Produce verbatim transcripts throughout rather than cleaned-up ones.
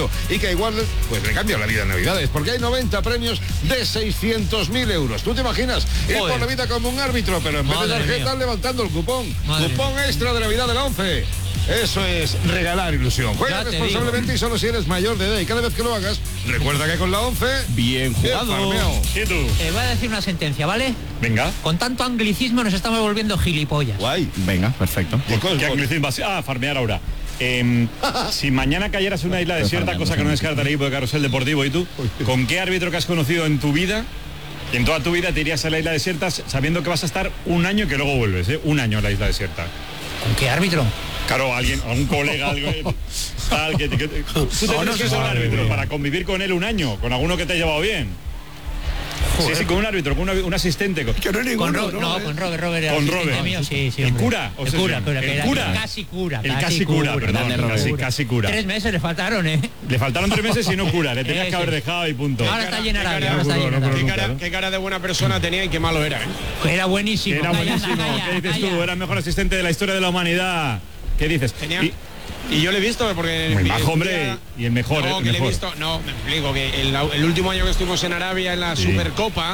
dicho, y que igual pues le cambia la vida en Navidades, porque hay noventa premios de seiscientos mil euros. ¿Tú te imaginas ir por la vida como un árbitro, pero en vez de tarjetas levantando el cupón? Madre cupón mía. Extra de Navidad de la ONCE. Eso es regalar ilusión. Juega responsablemente y solo si eres mayor de edad. Y cada vez que lo hagas, recuerda que con la ONCE... Bien jugado. ¿Y tú? Eh, voy a decir una sentencia, ¿vale? Venga. Con tanto anglicismo nos estamos volviendo gilipollas. Guay. Venga, perfecto. ¿Qué, ¿Qué anglicismo? Ah, farmear ahora. Eh, si mañana cayeras en una isla desierta, cosa que no descarta el equipo de Carrusel Deportivo, ¿y tú? ¿Con qué árbitro que has conocido en tu vida, y en toda tu vida, te irías a la isla desierta sabiendo que vas a estar un año y que luego vuelves, ¿eh? Un año a la isla desierta. ¿Con qué árbitro? Claro, alguien, algún colega, algo tal, que, que, que tú tienes no, que ser un árbitro para convivir con él un año, con alguno que te ha llevado bien. Joder. Sí, sí, con un árbitro, con un, un asistente. Con, que no, con Ro, no, no, con Robert, Robert. Con Robert. Mío, sí, sí, el cura. El cura, cura, el era, cura. Casi cura. El casi cura, cura perdón, perdón casi, casi cura. Tres meses le faltaron, ¿eh? Le faltaron tres meses y no cura, le tenías que haber dejado y punto. Ahora está llena de ahora está llena ¿Qué cara, qué cara de buena persona tenía y qué malo era, ¿eh? Era buenísimo. Era buenísimo. ¿Qué dices tú? Era el mejor asistente de la historia de la humanidad. ¿Qué dices? Tenía... Y, y yo le he visto porque... El más hombre día, y el mejor. No, el que mejor. le he visto... No, me explico, que el, el último año que estuvimos en Arabia en la sí. Supercopa,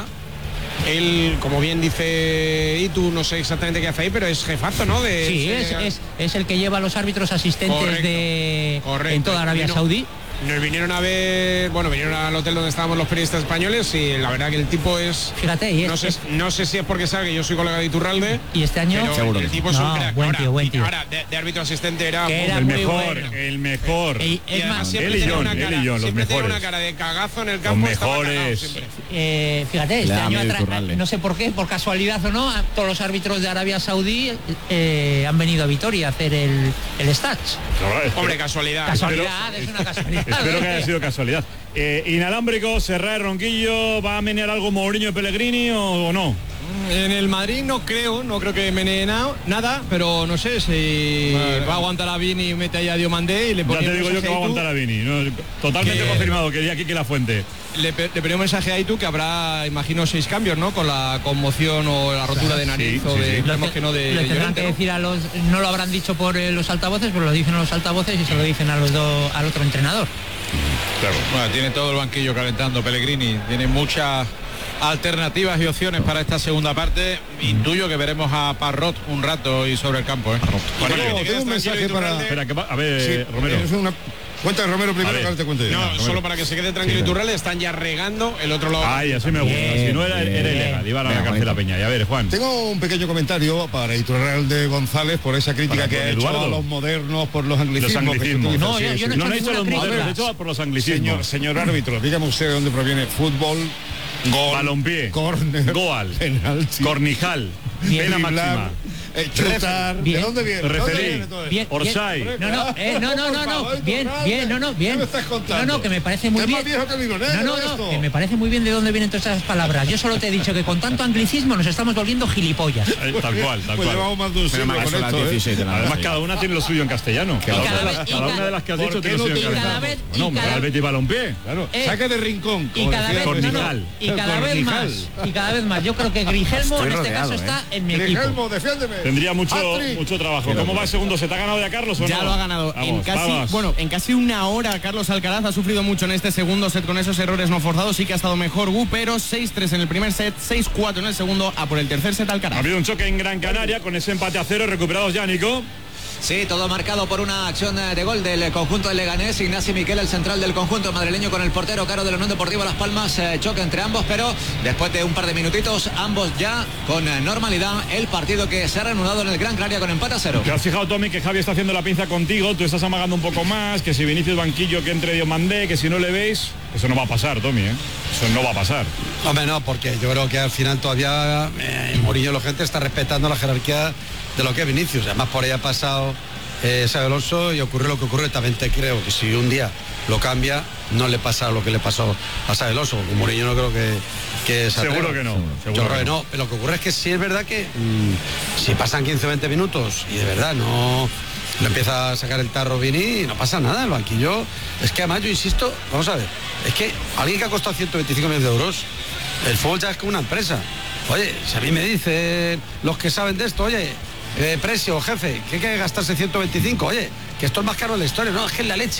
él, como bien dice Itu, no sé exactamente qué hace ahí, pero es jefazo, ¿no? De, sí, es, es, es el que lleva a los árbitros asistentes correcto, de correcto. En toda Arabia no, Saudí. Nos vinieron a ver, bueno, vinieron al hotel donde estábamos los periodistas españoles y la verdad que el tipo es... Fíjate, y es, no, sé, es, no sé si es porque sabe que yo soy colega de Iturralde. Y este año... Pero seguro el tipo no, es un crack. Buen ahora, tío, buen tío. ahora de, de árbitro asistente era... era el mejor, bueno. el mejor. Y, y además él y John, él y John, los mejores. Tiene una cara de cagazo en el campo. Los mejores. Eh, fíjate, este año atrás, no sé por qué, por casualidad o no, todos los árbitros de Arabia Saudí eh, han venido a Vitoria a hacer el, el stats. No, hombre, casualidad. Casualidad, espero, es una casualidad. Espero que haya sido casualidad. Eh, inalámbrico, Serra, Ronquillo, ¿va a menear algo Mourinho Pellegrini o, o no? En el Madrid no creo, no creo que menee na, nada, pero no sé si vale. va a aguantar a Vini y mete ahí a Diomandé y le pone. Ya te digo yo que va a aguantar a Vini, ¿no? Totalmente que, confirmado, que diría aquí que la fuente. Le, le pedí un mensaje a Itu que habrá, imagino, seis cambios, ¿no? Con la conmoción o la rotura de nariz sí, o sí, de, sí. Lo, que no de. Le tendrán que ¿no? decir a los, no lo habrán dicho por eh, los altavoces, pero lo dicen a los altavoces y se lo dicen a los do, al otro entrenador. Claro. Bueno, tiene todo el banquillo calentando Pellegrini, tiene muchas alternativas y opciones para esta segunda parte. Intuyo que veremos a Parrot un rato y sobre el campo, ¿eh? Bueno, tengo, tengo un mensaje para... Espera, que va... a ver, sí, Romero. Es una... Cuenta Romero primero, ahora te cuento yo. No, Romero. Solo para que se quede tranquilo, sí, Iturralde, están ya regando el otro lado. Ay, así me gusta. Bien, si no era, era ilegal, iba a la cárcel a Peña. Y a ver, Juan. Tengo un pequeño comentario para Iturralde González por esa crítica para que ha hecho a los modernos por los anglicismos. Los anglicismos. No, yo, yo no, no he hecho los modernos, he hecho por los anglicismos. Señor, señor árbitro, dígame usted de dónde proviene fútbol, gol, balompié, córner, goal, penalti, cornijal, pena máxima. Eh, chutar, bien. ¿de dónde viene? Referí, bien, Orsay. No, no, eh, no, no, no, no, bien, bien, no, no, bien. ¿Qué me estás contando? No, no, que me parece muy ¿Es bien. más viejo que el libro, no, no, no, que me parece muy bien de dónde vienen todas esas palabras. Yo solo te he dicho que con tanto anglicismo nos estamos volviendo gilipollas. Tal cual, tal pues cual. Pues llevamos más de un siglo con esto, ¿eh? Además, cada una tiene lo suyo en castellano. Cada, una, de las, cada una de las que has dicho tiene lo suyo en castellano. No, Real Betis Balompié. Claro, saque de rincón. Y cada vez y cada vez más. Y cada vez más. Yo creo que Grigelmo en este caso está en mi equipo. Grigelmo, defiéndeme. Tendría mucho mucho trabajo. ¿Cómo va el segundo? ¿Se te ha ganado ya Carlos o no? Ya lo ha ganado. Vamos, en casi, vamos. bueno, en casi una hora Carlos Alcaraz ha sufrido mucho en este segundo set con esos errores no forzados. Sí que ha estado mejor Gu, pero seis tres en el primer set, seis cuatro en el segundo, a por el tercer set Alcaraz. Ha habido un choque en Gran Canaria con ese empate a cero, recuperados ya, Nico. Sí, todo marcado por una acción de gol del conjunto del Leganés. Ignacio Miquel, el central del conjunto madrileño, con el portero Caro de la Unión Deportiva Las Palmas. Eh, choque entre ambos, pero después de un par de minutitos, ambos ya con eh, normalidad. El partido que se ha reanudado en el Gran Canaria con empate a cero. ¿Te has fijado, Tommy, que Javi está haciendo la pinza contigo? Tú estás amagando un poco más, que si Vinicius banquillo, que entre Diomandé, que si no le veis... Eso no va a pasar, Tommy, ¿eh? Eso no va a pasar. Hombre, no, porque yo creo que al final todavía eh, Mourinho, la gente está respetando la jerarquía de lo que es Vinicius. Además, por ahí ha pasado eh, Xabi Alonso y ocurre lo que ocurre. También te creo que si un día lo cambia, no le pasa lo que le pasó a Xabi Alonso. Porque Mourinho no creo que, que se Seguro que no. Seguro yo creo que no. no. Pero lo que ocurre es que sí es verdad que mmm, si pasan quince o veinte minutos y de verdad no... le empieza a sacar el tarro Vini y no pasa nada, el banquillo. Es que además yo insisto, vamos a ver, es que alguien que ha costado ciento veinticinco millones de euros, el fútbol ya es como una empresa. Oye, si a mí me dicen los que saben de esto, oye, eh, precio, jefe, que hay que gastarse ciento veinticinco, oye, que esto es más caro de la historia, no, es que es la leche.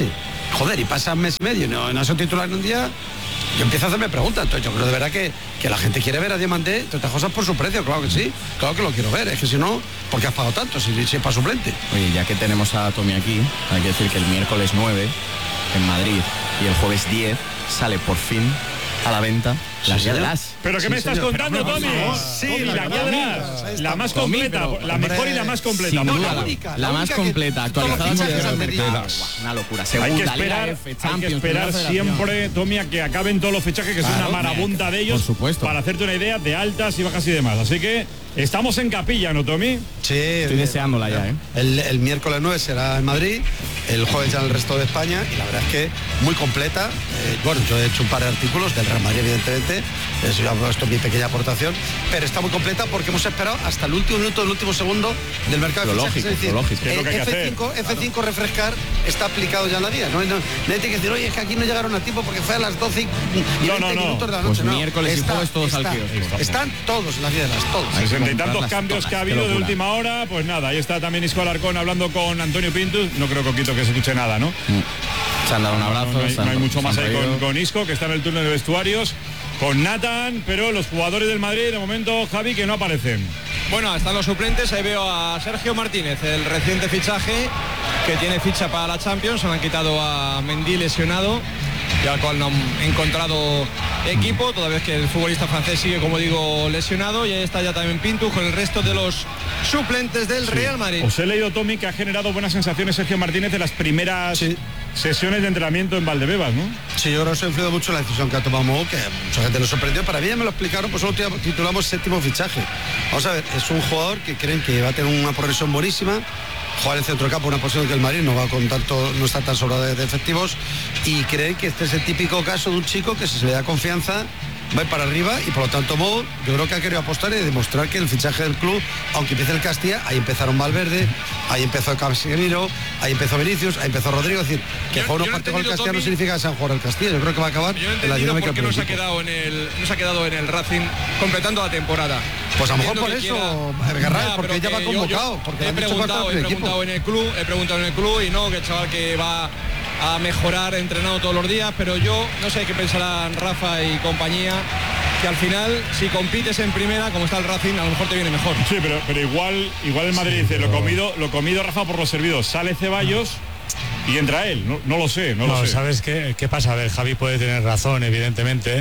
joder, y pasa un mes y medio y no, no es un titular en un día, yo empiezo a hacerme preguntas. Entonces yo creo de verdad que, que la gente quiere ver a Diamandé, entre otras cosas por su precio, claro que sí, claro que lo quiero ver, es que si no, ¿por qué has pagado tanto si, si es para suplente? Oye, ya que tenemos a Tommy aquí, hay que decir que el miércoles nueve en Madrid y el jueves diez sale por fin a la venta las Sí, guiadas. ¿Pero qué Sí, me estás señor. contando, Pero, Tommy? por favor, sí, Tommy, la la guía guiadra, Ahí la más Tommy, completa, pero, la hombre, mejor y la más completa. sin por duda, favor. la, única, la la más única que- completa, todos los actualizada con fichajes el han mercado. venido. Buah, una locura. Hay Segunda, que Liga esperar, F, hay que Champions, esperar Primera Federación. siempre, Tommy, a que acaben todos los fichajes, que es Claro, una marabunta de ellos, por supuesto. para hacerte una idea de altas y bajas y demás. Así que estamos en capilla, ¿no, Tommy? Sí, Estoy deseándola ya, ¿eh? El, el miércoles nueve será en Madrid, el jueves ya en el resto de España, y la verdad es que muy completa. Eh, bueno, yo he hecho un par de artículos del Real Madrid, evidentemente, eso ya esto es mi pequeña aportación, pero está muy completa porque hemos esperado hasta el último minuto, el último segundo del mercado Lo de fichajes. lógico, Es decir, lo lógico. ¿Qué es lo que hay que F cinco, F cinco refrescar está aplicado ya en la día. No, no, nadie tiene que decir, oye, es que aquí no llegaron a tiempo porque fue a las doce y No, veinte no, no. minutos de la Pues noche. No, miércoles y está, jueves todos al está, kiosco. Están todos en las guías, todos. Hay que Sesenta y tantos comprarlas cambios todas, que ha qué habido de locura. última hora, pues nada, ahí está también Isco Alarcón hablando con Antonio Pintus. No creo, Coquito, que se escuche nada, ¿no? Se han dado un abrazo. No, no hay, se han- no hay mucho se han más ahí con, reído. con Isco, que está en el turno de vestuarios, con Nathan, pero los jugadores del Madrid, de momento, Javi, que no aparecen. Bueno, están los suplentes, ahí veo a Sergio Martínez, el reciente fichaje que tiene ficha para la Champions, se han quitado a Mendy lesionado, y al cual no han encontrado equipo, toda vez que el futbolista francés sigue, como digo, lesionado, y ahí está ya también Pintus con el resto de los suplentes del Real Madrid. Os he leído, Tommy, que ha generado buenas sensaciones Sergio Martínez de las primeras Sí. sesiones de entrenamiento en Valdebebas, ¿no? Sí, yo creo que eso ha influido mucho en la decisión que ha tomado Mou, que mucha gente lo sorprendió. Para mí ya me lo explicaron, pues solo titulamos séptimo fichaje. Vamos a ver, es un jugador que creen que va a tener una progresión buenísima. Jugar en centro de campo, una posición que el Madrid no va con tanto, no está tan sobrado de, de efectivos, y creen que este es el típico caso de un chico que si se le da confianza va a ir para arriba, y por lo tanto Mou yo creo que ha querido apostar y demostrar que el fichaje del club, aunque empiece el Castilla, ahí empezaron Valverde, ahí empezó Casemiro, ahí empezó Vinicius, ahí empezó Rodrigo. Es decir, que Yo- juega yo unos no he partidos con el entendido, Castilla no Tommy. significa que sean jugador del Castilla. Yo creo que va a acabar Yo no he en la entendido dinámica por qué del no se ha equipo. quedado en el no se ha quedado en el Racing completando la temporada. Pues a lo mejor Entiendo por que eso, quiera- Garral, Ya, porque pero ella va que yo- convocado, yo porque le he han dicho que va a estar preguntado, con he el equipo. preguntado en el club, he preguntado en el club y no, que el chaval que va a mejorar entrenando todos los días, pero yo no sé qué pensarán Rafa y compañía, que al final si compites en primera, como está el Racing, a lo mejor te viene mejor. Sí, pero, pero igual, igual el Madrid dice, lo comido, lo comido, Rafa, por los servidos. Sale Ceballos y entra él. No, no lo sé, no, No, lo sé. ¿sabes qué, qué pasa? A ver, Javi puede tener razón, evidentemente,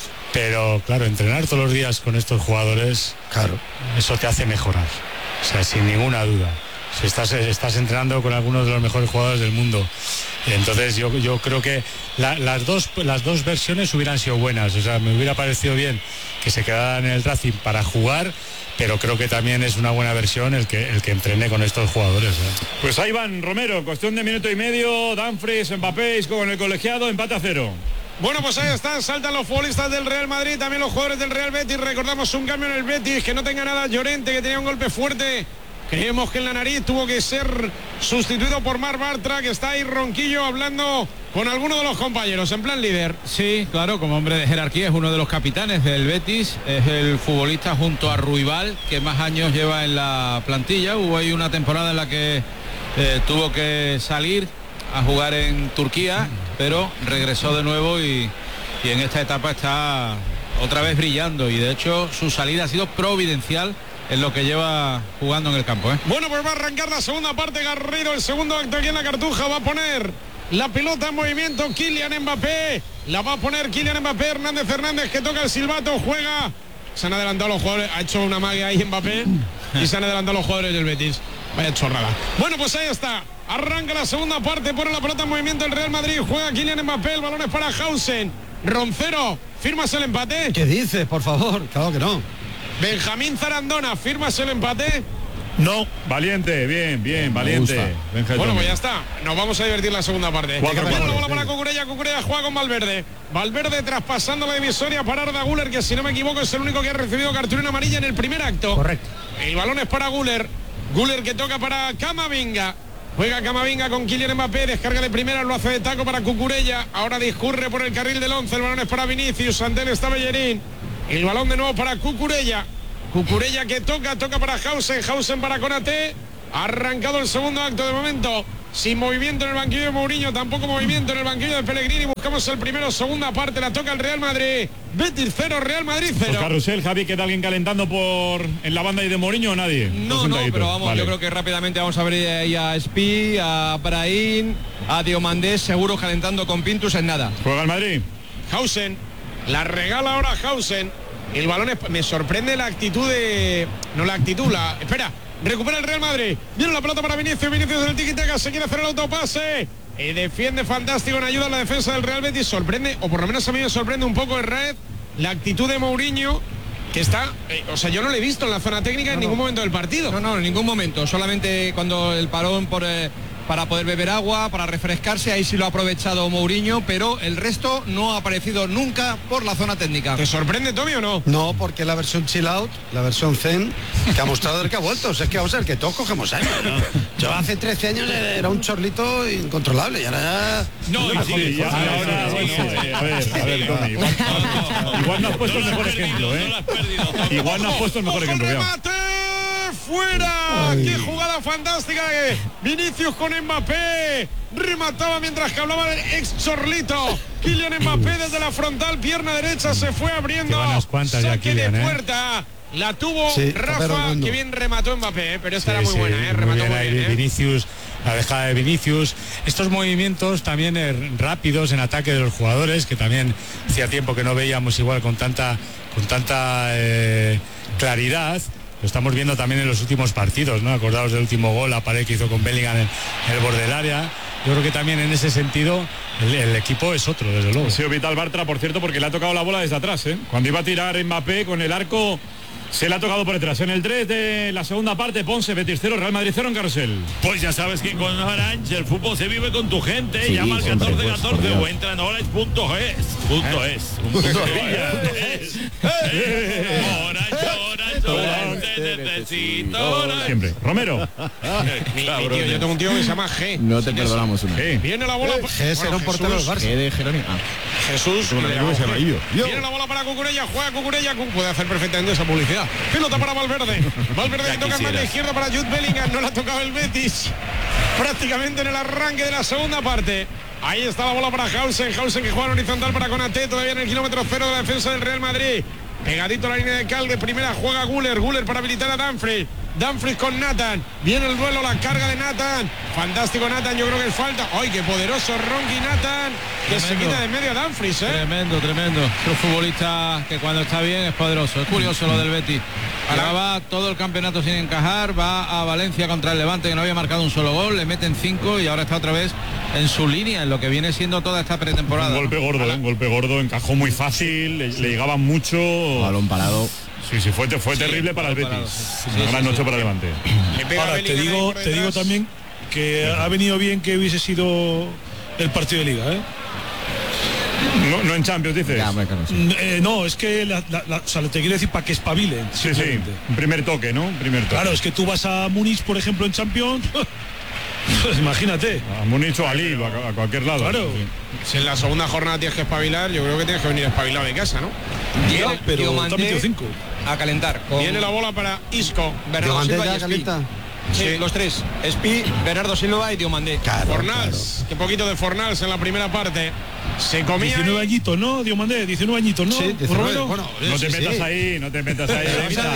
pero claro, entrenar todos los días con estos jugadores, claro, eso te hace mejorar, o sea, sin ninguna duda. Si estás, estás entrenando con algunos de los mejores jugadores del mundo, entonces yo, yo creo que la- las, dos, las dos versiones hubieran sido buenas. O sea, me hubiera parecido bien que se quedara en el Racing para jugar, pero creo que también es una buena versión el que, el que entrene con estos jugadores, ¿eh? Pues ahí van, Romero, cuestión de minuto y medio, Dumfries, Mbappé, Isco con el colegiado, empate a cero. Bueno, pues ahí están, saltan los futbolistas del Real Madrid, también los jugadores del Real Betis. Recordamos un cambio en el Betis, que no tenga nada Llorente, que tenía un golpe fuerte. Creemos que en la nariz tuvo que ser sustituido por Marc Bartra, que está ahí ronquillo hablando con alguno de los compañeros, en plan líder. Sí, claro, como hombre de jerarquía, es uno de los capitanes del Betis, es el futbolista junto a Ruibal que más años lleva en la plantilla. Hubo ahí una temporada en la que eh, tuvo que salir a jugar en Turquía, pero regresó de nuevo y, y en esta etapa está otra vez brillando, y de hecho su salida ha sido providencial en lo que lleva jugando en el campo, ¿eh? Bueno, pues va a arrancar la segunda parte, Garrido, el segundo acto aquí en la Cartuja, va a poner la pelota en movimiento Kylian Mbappé, la va a poner Kylian Mbappé, Hernández Hernández que toca el silbato, juega, se han adelantado los jugadores, ha hecho una magia ahí Mbappé y se han adelantado los jugadores del Betis, vaya chorrada. Bueno, pues ahí está, arranca la segunda parte, pone la pelota en movimiento el Real Madrid, juega Kylian Mbappé, el balón es para Hausen, Roncero, ¿firmas el empate? ¿Qué dices, por favor? Claro que no. Benjamín Zarandona, ¿firmas el empate? No. Valiente, bien, bien, valiente. Benja Bueno, Tommy. pues ya está. Nos vamos a divertir la segunda parte. Cuatro, Bueno, cuatro. la bola para Cucurella. Cucurella juega con Valverde. Valverde traspasando la divisoria para Arda Güler, que si no me equivoco es el único que ha recibido cartulina amarilla en el primer acto. Correcto. El balón es para Güler. Güler que toca para Camavinga. Juega Camavinga con Kylian Mbappé. Descarga de primera, lo hace de taco para Cucurella. Ahora discurre por el carril del once. El balón es para Vinicius. Ante él está Bellerín. El balón de nuevo para Cucurella. Cucurella que toca, toca para Hausen, Hausen para Konaté. Ha arrancado el segundo acto de momento. Sin movimiento en el banquillo de Mourinho, tampoco movimiento en el banquillo de Pellegrini. Buscamos el primero, segunda parte, la toca el Real Madrid. Betis cero, Real Madrid cero. Pues Carrusel, Javi, ¿queda alguien calentando por en la banda y de Mourinho o nadie? No, no, pero vamos, vale. Yo creo que rápidamente vamos a ver ahí a Spi, a Brahim, a Diomandé, seguro calentando con Pintus en nada. ¿Juega el Madrid? Hausen, la regala ahora Hausen. El balón es, me sorprende la actitud de... No la actitud, la... Espera. Recupera el Real Madrid. Viene la pelota para Vinicius. Vinicius del tiki-taka. Se quiere hacer el autopase. Y defiende fantástico en ayuda a la defensa del Real Betis. Sorprende, o por lo menos a mí me sorprende un poco el Red, la actitud de Mourinho, que está... Eh, o sea, yo no lo he visto en la zona técnica no, en ningún no. momento del partido. No, no, en ningún momento. Solamente cuando el parón por... Eh, para poder beber agua, para refrescarse, ahí sí lo ha aprovechado Mourinho, pero el resto no ha aparecido nunca por la zona técnica. ¿Te sorprende, Tommy, o no? No, porque la versión chill out, la versión zen, que ha mostrado el que ha vuelto. O sea, es que vamos a ver que todos cogemos años, ¿no? Yo hace trece años era un chorlito incontrolable y ahora ya... No, y sí, ya, ahora, bueno, eh, a ver, a ver, Tommy, igual, igual no has puesto el mejor ejemplo, ¿eh? Igual no has puesto el mejor ejemplo, ya. ¡Fuera! Ay. ¡Qué jugada fantástica! De Vinicius con Mbappé. Remataba mientras que hablaba el ex chorlito. Kylian Mbappé desde la frontal, pierna derecha, se fue abriendo. Unas cuantas ya, Kylian, de ¿eh? puerta. La tuvo sí, Rafa, que bien remató Mbappé, pero esta sí, era muy sí, buena, ¿eh? Remató muy bien, muy bien, ¿eh? Vinicius, la dejada de Vinicius. Estos movimientos también eh, rápidos en ataque de los jugadores, que también hacía tiempo que no veíamos igual con tanta, con tanta eh, claridad. Lo estamos viendo también en los últimos partidos, ¿no? Acordaos del último gol, la pared que hizo con Bellingham en, en el borde del área. Yo creo que también en ese sentido el, el equipo es otro, desde luego. Ha sido vital Bartra, por cierto, porque le ha tocado la bola desde atrás, ¿eh? Cuando iba a tirar Mbappé con el arco, se le ha tocado por detrás. En el tres de la segunda parte, Ponce, Betis cero, Real Madrid cero en Carrusel. Pues ya sabes que con Orange el fútbol se vive con tu gente. Sí, llama al hombre, catorce pues, catorce o entra en orange punto es. Punto es. Orange, Orange, Orange, necesito Orange. Siempre. Romero. mi, mi tío, yo tengo un tío que se llama G. No te perdonamos una. G. Viene la bola. G será un portero del Barça. G de Jerónimo. Ah. Jesús. Viene la bola para Cucurella. Juega Cucurella. Puede hacer perfectamente esa publicidad. Pelota para Valverde. Valverde que toca en banda izquierda para Jude Bellingham. No la ha tocado el Betis. Prácticamente en el arranque de la segunda parte. Ahí está la bola para Hausen. Hausen que juega en horizontal para Konaté. Todavía en el kilómetro cero de la defensa del Real Madrid. Pegadito a la línea de cal de primera juega Güler. Güler para habilitar a Dumfries. Dumfries con Nathan. Viene el duelo, la carga de Nathan. Fantástico Nathan, yo creo que es falta. ¡Ay, qué poderoso Ronky Nathan! Que tremendo. Se quita de medio a Dumfries, ¿eh? Tremendo, tremendo. Un futbolista que cuando está bien es poderoso. Es curioso lo del Betis. Ahora va todo el campeonato sin encajar. Va a Valencia contra el Levante, que no había marcado un solo gol. Le meten cinco y ahora está otra vez en su línea, en lo que viene siendo toda esta pretemporada. Un golpe gordo, ¿eh? Un golpe gordo. Encajó muy fácil. Le, le llegaban mucho. Balón parado. Sí, sí, fue, fue terrible sí, para el Betis. Sí, Una sí, gran sí, noche sí. para Levante. Ahora, te digo, te digo también que ha venido bien que hubiese sido el partido de Liga, ¿eh? No, no en Champions, dices. Ya, eh, no, es que la, la, la, o sea, te quiero decir para que espabilen. Sí, sí, un primer toque, ¿no? Un primer toque. Claro, es que tú vas a Múnich, por ejemplo, en Champions. Pues imagínate. A Múnich o a Lille, a, a cualquier lado. Claro. Sí. Si en la segunda jornada tienes que espabilar, yo creo que tienes que venir espabilado de casa, ¿no? Viene, pero también cinco. A calentar. Con... Viene la bola para Isco. Bernardo Silva y calienta. Sí, sí, los tres. Espi, Bernardo Silva y Diomandé. Claro, Fornals, claro. Qué poquito de Fornals en la primera parte. Se comía diecinueve ahí. añitos, ¿no? Diomandé, diecinueve añitos, ¿no? Sí, diecinueve, bueno, no te sí, metas sí. ahí, no te metas ahí.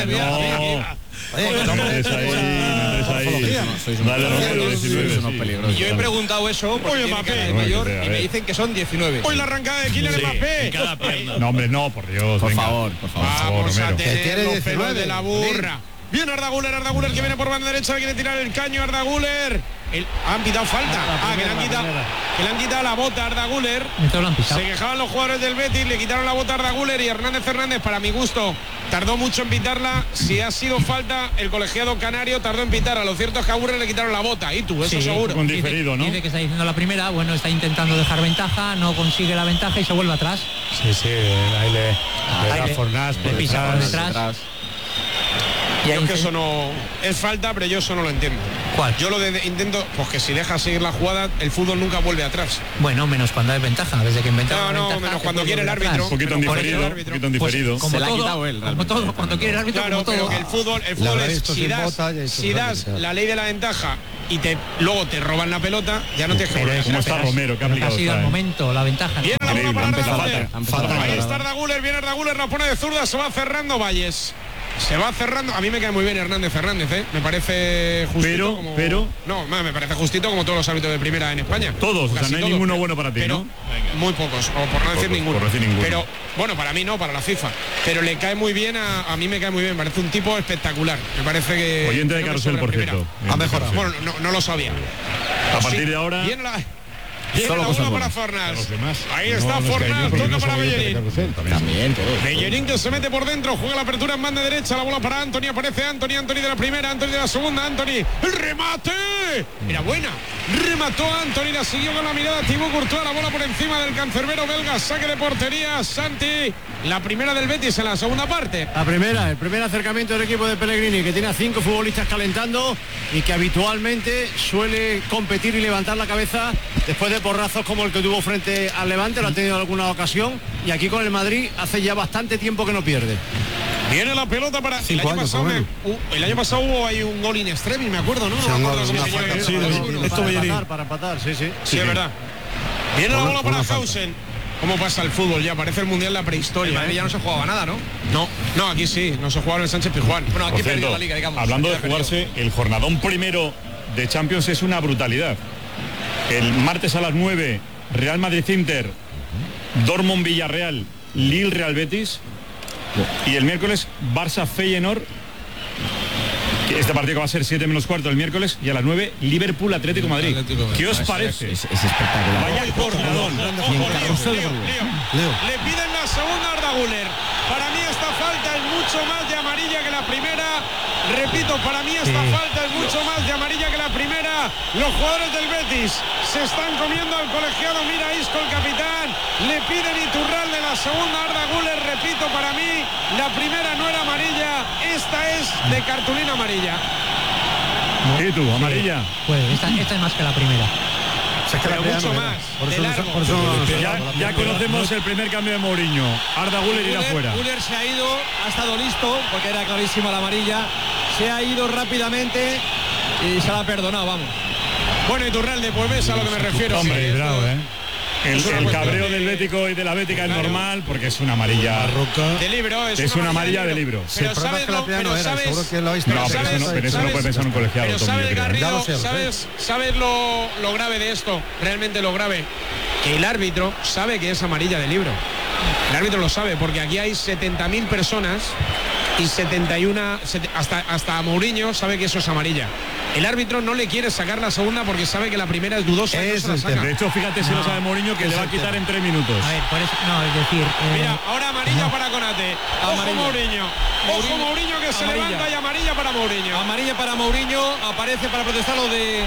No, no me des ahí, no me des ahí. Dale, no, yo he preguntado eso porque tiene cara de mayor y me dicen que son diecinueve. Hoy la arrancada de Kylian Mbappé. No, hombre, no, por Dios. Por favor, por favor. Vamos a tener los pelos de la burra. Viene Arda Güler, Arda Güler que viene por banda derecha, quiere tirar el caño Arda Güler. El, han pitado falta. Ah, que le han quitado, que le han quitado la bota a Arda Güler. Se quejaban los jugadores del Betis, le quitaron la bota a Arda Güler y Hernández Fernández, para mi gusto, tardó mucho en pitarla. Si ha sido falta, el colegiado canario tardó en pitarla. Lo cierto es que a Güler le quitaron la bota. Y tú, eso sí, seguro. Con diferido, ¿no? Dice que está diciendo la primera, bueno, está intentando dejar ventaja, no consigue la ventaja y se vuelve atrás. Sí, sí, ahí le, ah, le da Fornás por detrás. detrás. Yo es que eso no es falta, pero yo eso no lo entiendo. ¿Cuál? Yo lo de, de- intento, pues que si dejas seguir la jugada, el fútbol nunca vuelve atrás. Bueno, menos cuando hay ventaja, desde que inventaron No, la no, ventaja, menos se cuando puede quiere el volver árbitro. atrás. Un poquito en Pero por diferido, eso- un poquito en diferido. Como Se la ha todo, quitado él, como todo, cuando quiere el árbitro, Claro, como pero todo. que el fútbol, el La fútbol habrá es, visto si sin das, bota y eso si es lo das que sea. la ley de la ventaja y te luego te roban la pelota, ya no tienes que Pero volver es- ¿Cómo atrás. está Romero? ¿Qué Pero que ha aplicado sido está, el eh? momento, la ventaja. Viene la bola Increíble, para ha empezado Hernández. fatal, ha empezado Ahí fatal. está Arda Güler, viene Arda Güler, la pone de zurda, se va cerrando Valles. Se va cerrando. A mí me cae muy bien Hernández Fernández, ¿eh? Me parece justito. Pero, como, pero- No, me parece justito como todos los árbitros de primera en España. Todos, o sea, Casi no hay todos, ninguno pero- bueno para ti, pero ¿no? Muy pocos, o por no decir Pocos, ninguno. por decir ninguno. Pero, bueno, para mí no, para la FIFA. Pero le cae muy bien, a, a mí me cae muy bien. Me parece un tipo espectacular. Me parece que. Oyente de no me Carrusel, sobra por primera. cierto. Ha mejorado. Bueno, no, no lo sabía. A partir de ahora, Viene la. Viene Solo la cosas bola para buenas. Fornals. Los demás. Ahí No está nos cae bien Fornals, porque toca no para son oyentes de Bellerín. Carrusel, también. También, todos. Bellerín que se mete por dentro, juega la apertura en banda derecha, la bola para Anthony, aparece Anthony, Anthony de la primera, Anthony de la segunda, Anthony, el remate, era buena, remató Anthony, la siguió con la mirada Thibaut Courtois, la bola por encima del cancerbero belga, saque de portería, Santi, la primera del Betis en la segunda parte. La primera, el primer acercamiento del equipo de Pellegrini, que tiene a cinco futbolistas calentando y que habitualmente suele competir y levantar la cabeza después de porrazos como el que tuvo frente al Levante, lo ha tenido en alguna ocasión, y aquí con el Madrid hace ya bastante tiempo que no pierde. Viene la pelota para... El Cinco año, años, pasado por lo me- uh, el año pasado hubo ahí un gol in extremis, me acuerdo, ¿no? No Sí, me un acuerdo gol, cómo una se llama. falta. Sí, Sí, esto para Bellerín. empatar, para empatar, sí, sí. es verdad. Viene la Una- bola para una falta. Hausen. ¿Cómo pasa el fútbol ya? Parece el Mundial de la prehistoria. En Madrid ¿eh? ya no se jugaba nada, ¿no? No, no, aquí sí, no se jugaba en el Sánchez Pizjuán. Bueno, aquí por perdió cierto, la liga, digamos. hablando de Aquí ha perdido. jugarse, el jornadón primero de Champions es una brutalidad. El martes a las nueve, Real Madrid-Inter, Dortmund-Villarreal, Lille-Real Betis. Y el miércoles, Barça-Feyenoord. que Este partido va a ser siete menos cuarto el miércoles. Y a las nueve, Liverpool-Atlético Madrid. Atlético de Madrid. ¿Qué os Eso parece? Es, es espectacular. Vaya jornadón. Ojo, lío, lío, lío. Le piden la segunda a Arda Güler. Para mí esta falta es mucho más de amarilla que la primera. Repito, para mí esta Sí. falta es mucho más de amarilla que la primera. Los jugadores del Betis se están comiendo al colegiado. Mira Isco, el capitán. Le piden Iturralde la segunda a Arda Güler. Repito, para mí la primera no era amarilla. Esta es de cartulina amarilla. ¿Y tú, amarilla? Pues esta, esta es más que la primera. Pero mucho más. Por De eso no- largo. por eso no- Ya, ya conocemos el primer cambio de Mourinho. Arda Güler irá Güler- fuera. Güler se ha ido, ha estado listo, porque era clarísima la amarilla. Se ha ido rápidamente y se la ha perdonado, vamos. Bueno, Iturralde, pues ves a lo que me refiero. Hombre, Sí, esto- bravo, ¿eh? El, Es una el cuestión cabreo de- del Bético y de la Bética es Claro. normal porque es una amarilla. De libro, es, Es una amarilla de libro. Sí, Pero el problema sabes es que la lo, primera pero no era, sabes, seguro que lo habéis No, pero pero eso sabes- no, pero eso no sabes- puede pensar un colegiado. Pero Tommy, sabes, yo creo. Ya Garrido, lo sé, lo sé. sabes, sabes lo, lo grave de esto, realmente lo grave, que el árbitro sabe que es amarilla de libro. El árbitro lo sabe, porque aquí hay setenta mil personas y setenta y uno, sete- hasta, hasta Mourinho sabe que eso es amarilla. El árbitro no le quiere sacar la segunda porque sabe que la primera es dudosa y no Ese se la es el saca. De hecho, fíjate si lo sabe Mourinho que le va a quitar en tres minutos. A ver, por eso, no, es decir, eh, Mira, ahora amarilla para Konate. Ojo Amarilla. Mourinho. Ojo Mourinho. Mourinho que se Amarilla. levanta y amarilla para Mourinho. Amarilla para Mourinho, aparece para protestar lo de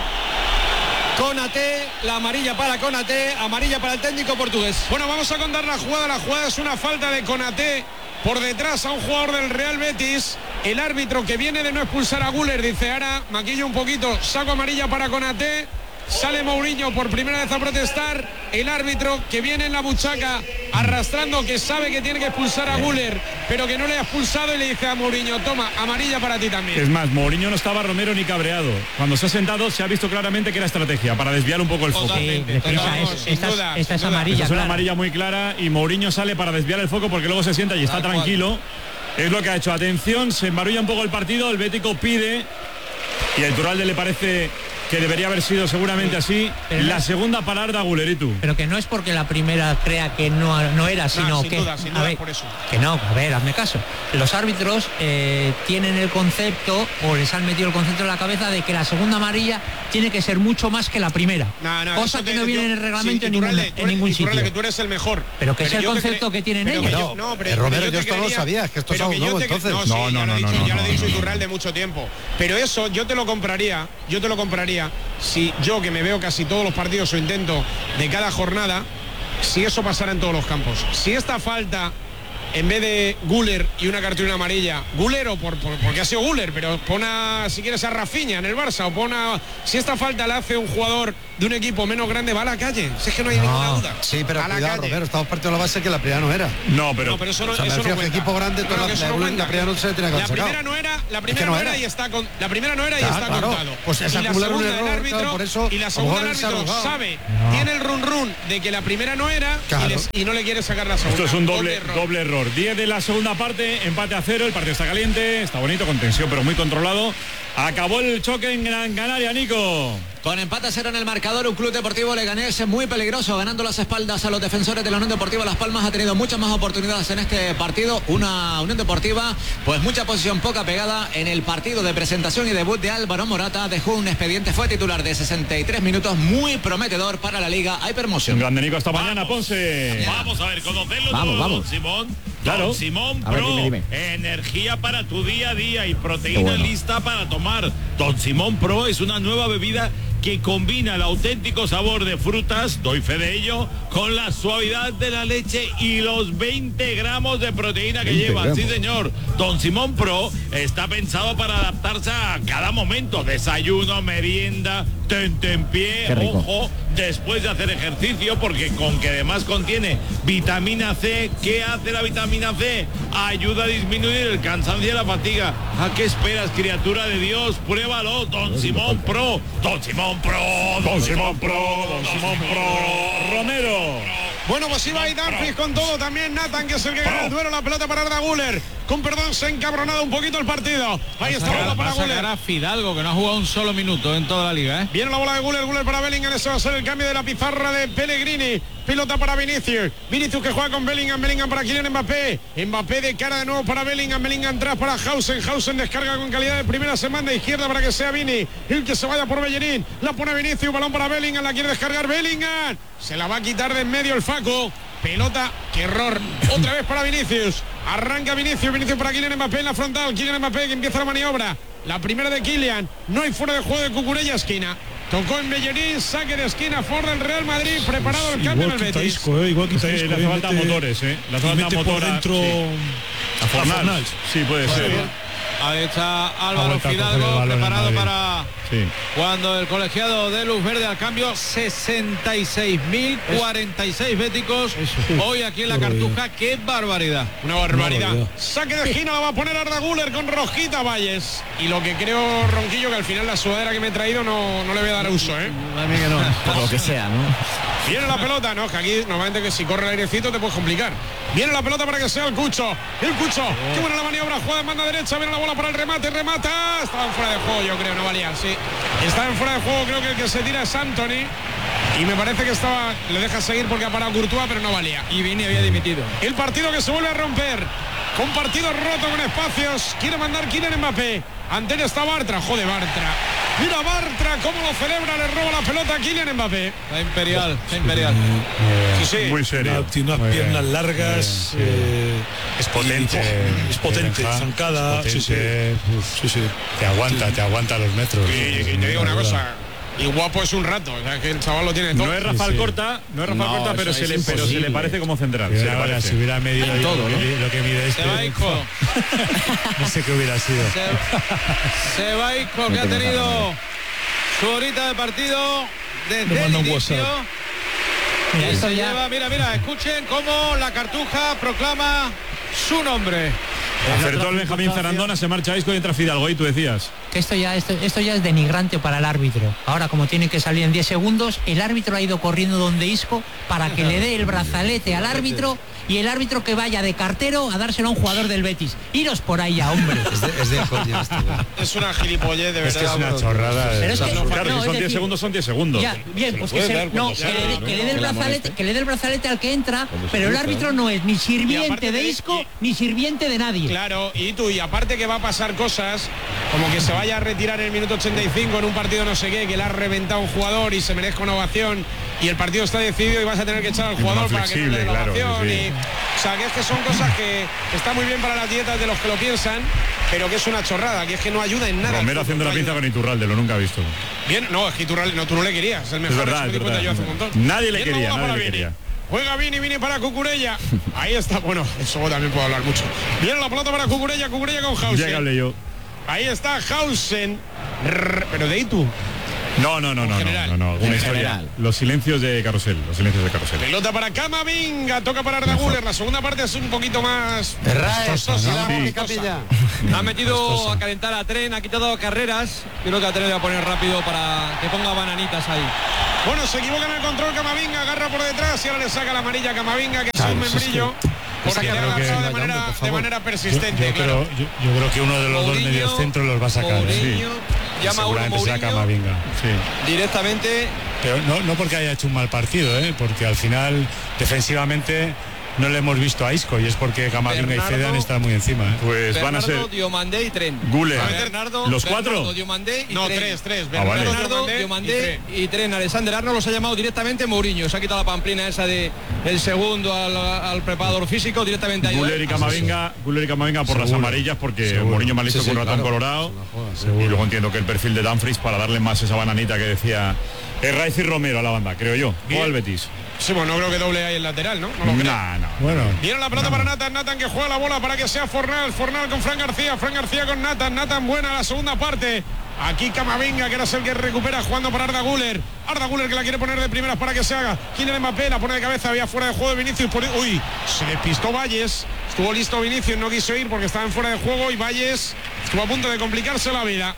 Konate, la amarilla para Konate, amarilla para el técnico portugués. Bueno, vamos a contar la jugada. La jugada es una falta de Konate por detrás a un jugador del Real Betis. El árbitro que viene de no expulsar a Güler dice, ahora maquillo un poquito, saco amarilla para Konate. Sale Mourinho por primera vez a protestar. El árbitro que viene en la buchaca arrastrando, que sabe que tiene que expulsar a Güler, pero que no le ha expulsado, y le dice a Mourinho, toma, amarilla para ti también. Es más, Mourinho no estaba Romero ni cabreado. Cuando se ha sentado se ha visto claramente que era estrategia para desviar un poco el foco. sí, Totalmente, defensa totalmente, es- sin esta, es- duda, esta sin es duda. amarilla. Esa es una clara. amarilla muy clara y Mourinho sale para desviar el foco porque luego se sienta y está Tal cual. tranquilo. Es lo que ha hecho. Atención, se embarulla un poco el partido, el Bético pide y a Iturralde le parece que debería haber sido seguramente así. Pero La no- segunda para Arda Güler, ¿y tú? Pero que no es porque la primera crea que no, no era, sino sin que... duda, sin a duda, ver, por eso. que no, a ver, hazme caso. Los árbitros eh, tienen el concepto, o les han metido el concepto en la cabeza, de que la segunda amarilla tiene que ser mucho más que la primera. No, no, cosa eso que te- no viene yo- en el reglamento sí, en, Iturralde, ningún, tú en eres- ningún Iturralde, sitio. que tú eres el mejor. Pero que es el yo te concepto cre- que tienen pero ellos. yo- no, pero, Eh, Romero, pero yo te esto no lo quería- sabía, es que esto es pero algo yo nuevo, te cre- entonces. No, sí, No, no, ya lo no, he dicho, no, ya lo no, he dicho no, no. Iturralde mucho tiempo. Pero eso yo te lo compraría, yo te lo compraría si yo, que me veo casi todos los partidos o intento de cada jornada, si eso pasara en todos los campos. Si esta falta en vez de Güler y una cartulina amarilla, Güler o por, por, porque ha sido Güler, pero pon a, si quieres, a Rafinha en el Barça, o pon a, si esta falta la hace un jugador de un equipo menos grande, va a la calle. Si es que no hay no. ninguna duda. Sí, pero a cuidado, la Romero, estamos partiendo la base que la primera no era. No, pero, no, pero eso no, o sea, eso no cuenta. Equipo grande, toda la, la, no la primera no se tiene que La primera no era, la primera es que no, no era y está con, la primera no era y claro, está claro. contado. Pues es y la segunda un error, el árbitro claro, por eso, y la segunda el árbitro sabe, no. tiene el run run de que la primera no era claro. y, les, y no le quiere sacar la segunda. Esto es un doble, doble error. Doble error. diez de la segunda parte, empate a cero, el partido está caliente, está bonito, con tensión, pero muy controlado. Acabó el choque en Gran Canaria, Nico. Con empate a cero en el marcador, un Club Deportivo Leganés muy peligroso, ganando las espaldas a los defensores de la Unión Deportiva Las Palmas. Ha tenido muchas más oportunidades en este partido. Una Unión Deportiva, pues mucha posición, poca pegada. En el partido de presentación y debut de Álvaro Morata dejó un expediente, fue titular de sesenta y tres minutos, muy prometedor para la Liga Hypermotion. Grande, Nico, hasta mañana, Ponce. Vamos a ver, conocerlo vamos, todo, vamos. Simón. Claro. Don Simón a ver, Pro, dime, dime. energía para tu día a día y proteína bueno. lista para tomar. Don Simón Pro es una nueva bebida que combina el auténtico sabor de frutas, doy fe de ello, con la suavidad de la leche y los veinte gramos de proteína que lleva. gramos. Sí, señor. Don Simón Pro está pensado para adaptarse a cada momento. Desayuno, merienda, tentempié, ojo, después de hacer ejercicio, porque con que además contiene vitamina C. ¿Qué hace la vitamina C? Ayuda a disminuir el cansancio y la fatiga. ¿A qué esperas, criatura de Dios? Pruébalo, Don Simón Pro. Don Simón Pro. Don Simón Pro. Don Simón Pro. Romero. Bueno, pues iba ahí Danfries con todo, también Nathan, que es el que gana el duelo, la pelota para Arda Güler. Con perdón, se ha encabronado un poquito el partido. Ahí está la bola para Güler. A Fidalgo, que no ha jugado un solo minuto en toda la liga, ¿eh? Viene la bola de Güler, Güler para Bellingham, ese va a ser el cambio de la pizarra de Pellegrini. Pilota para Vinicius. Vinicius que juega con Bellingham, Bellingham para Kylian Mbappé. Mbappé de cara de nuevo para Bellingham, Bellingham atrás para Hausen. Hausen descarga con calidad de primera, se manda izquierda para que sea Vini. El que se vaya por Bellerín. La pone Vinicius, balón para Bellingham, la quiere descargar Bellingham. Se la va a quitar de en medio el Faco. Pelota, qué error. Otra vez para Vinicius. Arranca Vinicius, Vinicius para Kylian Mbappé en la frontal. Kylian Mbappé que empieza la maniobra. La primera de Kylian. No hay fuera de juego de Cucurella, esquina. Tocó en Bellerín, saque de esquina, for del Real Madrid, preparado el cambio en el Betis. Isco, eh, igual que Sí, Isco, le hace falta mete, motores, ¿eh? Le hace falta mete por motor a- dentro sí. a Fornals. Sí, puede Vale, ser. bien. Ahí está Ha Álvaro vuelto a coger el Fidalgo, balón en preparado Madrid. para Sí. cuando el colegiado de Luz Verde al cambio. Sesenta y seis mil cuarenta y seis béticos hoy aquí en la Cartuja. ¡Qué barbaridad! Una barbaridad. barbaridad. Saque de esquina la va a poner Arda Güler con Rojita Valles. Y lo que creo, Ronquillo, que al final la sudadera que me he traído no, no le voy a dar uso, ¿eh? A mí que no. Por lo que sea, ¿no? Viene la pelota, no, que aquí normalmente que si corre el airecito te puedes complicar. Viene la pelota para que sea el Cucho. El Cucho, qué buena la maniobra, juega de banda derecha, viene la bola para el remate, remata. Estaba en fuera de juego, yo creo, no valía, sí. Está en fuera de juego, creo que el que se tira es Anthony. Y me parece que estaba, le deja seguir porque ha parado Courtois, pero no valía. Y Vini había dimitido. El partido que se vuelve a romper. Con partido roto con espacios. Quiere mandar Kylian Mbappé. Ante él está Bartra. Joder, Bartra. Mira Bartra cómo lo celebra. Le roba la pelota a Kylian Mbappé. Está imperial, está imperial. Sí, sí. Muy serio. Tiene unas Muy piernas bien. largas. eh, Es potente. y- Es potente, Deja, zancada. es Sí, sí. potente, Sí, sí. Te aguanta, te aguanta los metros. Y, y te digo una cosa. Y guapo es un rato. O sea, que el chaval lo tiene todo. No es Rafael Sí, sí. Corta, no es Rafael No, Corta, pero eso se, es le, pero se le imposible. parece como central. Si Se le hubiera, parece. si hubiera medido todo, lo, ¿no? que, lo que mide este, Se va Isco. no sé qué hubiera sido. Se, se va Isco, que ha tenido su horita de partido desde Me el manda un inicio. WhatsApp. Y Esto se ya- lleva, mira, mira, escuchen cómo la Cartuja proclama su nombre. Acertó el Benjamín Zarandona, se marcha Isco y entra Fidalgo. Y tú decías. Que esto ya, esto, esto ya es denigrante para el árbitro. Ahora, como tiene que salir en diez segundos, el árbitro ha ido corriendo donde Isco para que le dé el brazalete al árbitro y el árbitro que vaya de cartero a dárselo a un jugador del Betis. Iros por ahí ya, hombre. Es de, es de coña esto, güey. Es una gilipollez, de Es que verdad. es una chorrada. Pero es que- Claro, no, si es son diez decir, segundos, son diez segundos. Ya, bien, pues que, puede se- dar no, cuando que, sea, le, dé- ¿no? que le dé el Que la brazalete, moleste. que le dé el brazalete al que entra, Cuando se pero el gusta, árbitro ¿eh? no es ni Y sirviente aparte de de- Isco y- ni sirviente de nadie. Claro, y tú, y aparte que va a pasar cosas, como que se vaya a retirar en el minuto ochenta y cinco en un partido no sé qué, que le ha reventado un jugador y se merezca una ovación, y el partido está decidido y vas a tener que echar al Y jugador más para que no le dé la flexible, claro, ovación. sí. y- o sea, que es que son cosas que está muy bien para las dietas de los que lo piensan, pero que es una chorrada, que es que no ayuda en nada. Romero al haciendo la fútbol, no pinza ayuda. con Iturralde, lo nunca he visto. Bien, no, es que Iturralde, no, tú no le querías, el Es mejor, verdad, eso me es di cuenta verdad. yo hace un montón. Nadie le Bien, quería, no, nadie para le Vini. quería. Juega Vini, Vini para Cucurella. Ahí está, bueno, eso también puedo hablar mucho. Viene la pelota para Cucurella, Cucurella con Hausen. Llegale yo. Ahí está Hausen. Rrr, pero de Itu. No, no, no, no, no, no, no, una historia. Los silencios de Carrusel, los silencios de Carrusel. Pelota para Camavinga, toca para Arda Güler. La segunda parte es un poquito más costosa, ¿no? Sí. Ha metido a calentar a Tren, ha quitado carreras. Creo que a Tren le va a poner rápido para que ponga bananitas ahí. Bueno, se equivoca en el control Camavinga, agarra por detrás y ahora le saca la amarilla a Camavinga, que es un membrillo. Porque le ha agarrado de manera, de manera persistente. Yo, yo, claro. creo, yo, yo creo que uno de los Mourinho, dos mediocentros los va a sacar. Mourinho, Sí. llama a uno Seguramente saca Mourinho. Camavinga. Sí. Directamente. Pero no, no porque haya hecho un mal partido, ¿eh? Porque al final, defensivamente, no le hemos visto a Isco y es porque Camavinga Bernardo, y Fede han estado muy encima. ¿eh? Pues Bernardo, van a ser Diomandé y Tren. Güler. Bernardo, ¿Los Bernardo, cuatro? Diomandé y No, Tren. tres, tres. Ah, vale. Bernardo, Diomandé y Tren. Alexander Arnold los ha llamado directamente Mourinho. Se ha quitado la pamplina esa de el segundo al, al preparador físico directamente a Güler y Camavinga, Güler y Camavinga por las Seguro. amarillas porque Seguro. Mourinho me ha listo Sí, sí, con un ratón claro. colorado. Seguro. Y luego entiendo que el perfil de Dumfries para darle más esa bananita que decía Herraiz y Romero a la banda, creo yo. O al Betis. Sí, bueno, no creo que doble ahí el lateral, ¿no? No lo creo. Nah, no. Bueno, Viene la pelota para Nathan, Nathan que juega la bola para que sea Fornal, Fornal con Fran García, Fran García con Nathan, Nathan buena la segunda parte. Aquí Camavinga, que era el que recupera jugando para Arda Güler. Arda Güler que la quiere poner de primeras para que se haga. Kylian Mbappé la pone de cabeza, había fuera de juego de Vinicius. Por... Uy, se le pistó Valles. Estuvo listo Vinicius, no quiso ir porque estaba en fuera de juego y Valles estuvo a punto de complicarse la vida.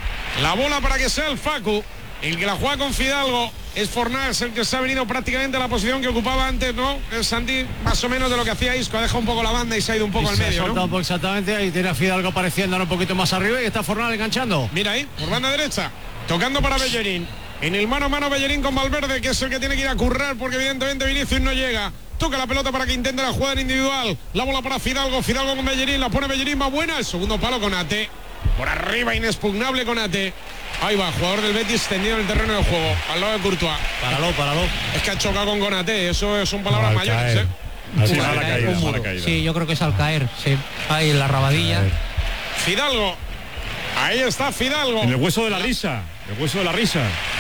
La bola para que sea el Facu. El que la juega con Fidalgo es Fornals, el que se ha venido prácticamente a la posición que ocupaba antes, ¿no? Es Santi, más o menos de lo que hacía Isco, ha dejado un poco la banda y se ha ido un poco Y al se ha medio, ¿no? soltado, pues, exactamente, ahí tiene a Fidalgo apareciendo un poquito más arriba y está Fornal enganchando. Mira ahí, por banda derecha, tocando para Bellerín. En el mano a mano Bellerín con Valverde, que es el que tiene que ir a currar porque evidentemente Vinicius no llega. Toca la pelota para que intente la jugada individual. La bola para Fidalgo, Fidalgo con Bellerín, la pone Bellerín, va buena. El segundo palo con Ate. Por arriba, inexpugnable con Ate. Ahí va, jugador del Betis tendido en el terreno de juego, al lado de Courtois. Páralo, páralo. Es que ha chocado con Konaté, eso son palabras al mayores, caer. ¿eh? Al Sí, caer. mala caída, Un muro. mala caída. Sí, yo creo que es al caer, sí. Ahí en la rabadilla. Fidalgo. Ahí está Fidalgo. En el hueso de la risa. El hueso de la risa.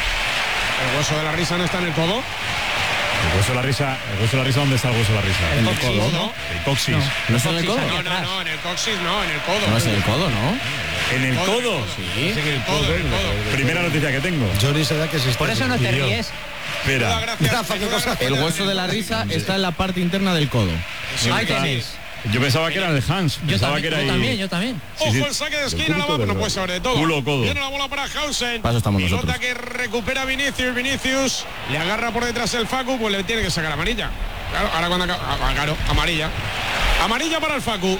El hueso de la risa no está en el codo. El hueso de la risa. El hueso de la risa, ¿dónde está el hueso de la risa? El coxis, codo, ¿no? El coxis. ¿No es en el codo? No, no, no, en el coxis no, en el codo. No es en el codo, ¿no? En el codo. Sí. En el codo, en el codo. Primera noticia que tengo. Johnny se da que se está Por eso no te pidió. ríes. Espera. Gracias, gracias. El hueso de la risa está en la parte interna del codo. Ahí tenéis. Yo pensaba que era el Hans. Yo Pensaba también, que era yo ahí. también, yo también. Sí, Ojo sí. el saque de esquina, la va, pero no puede saber de todo. Culo o codo. Viene la bola para Hausen. Para eso estamos Pilota nosotros. que recupera Vinicius, Vinicius le agarra por detrás el Facu, pues le tiene que sacar amarilla. Claro, ahora cuando acaba, ah, claro, amarilla. Amarilla para el Facu.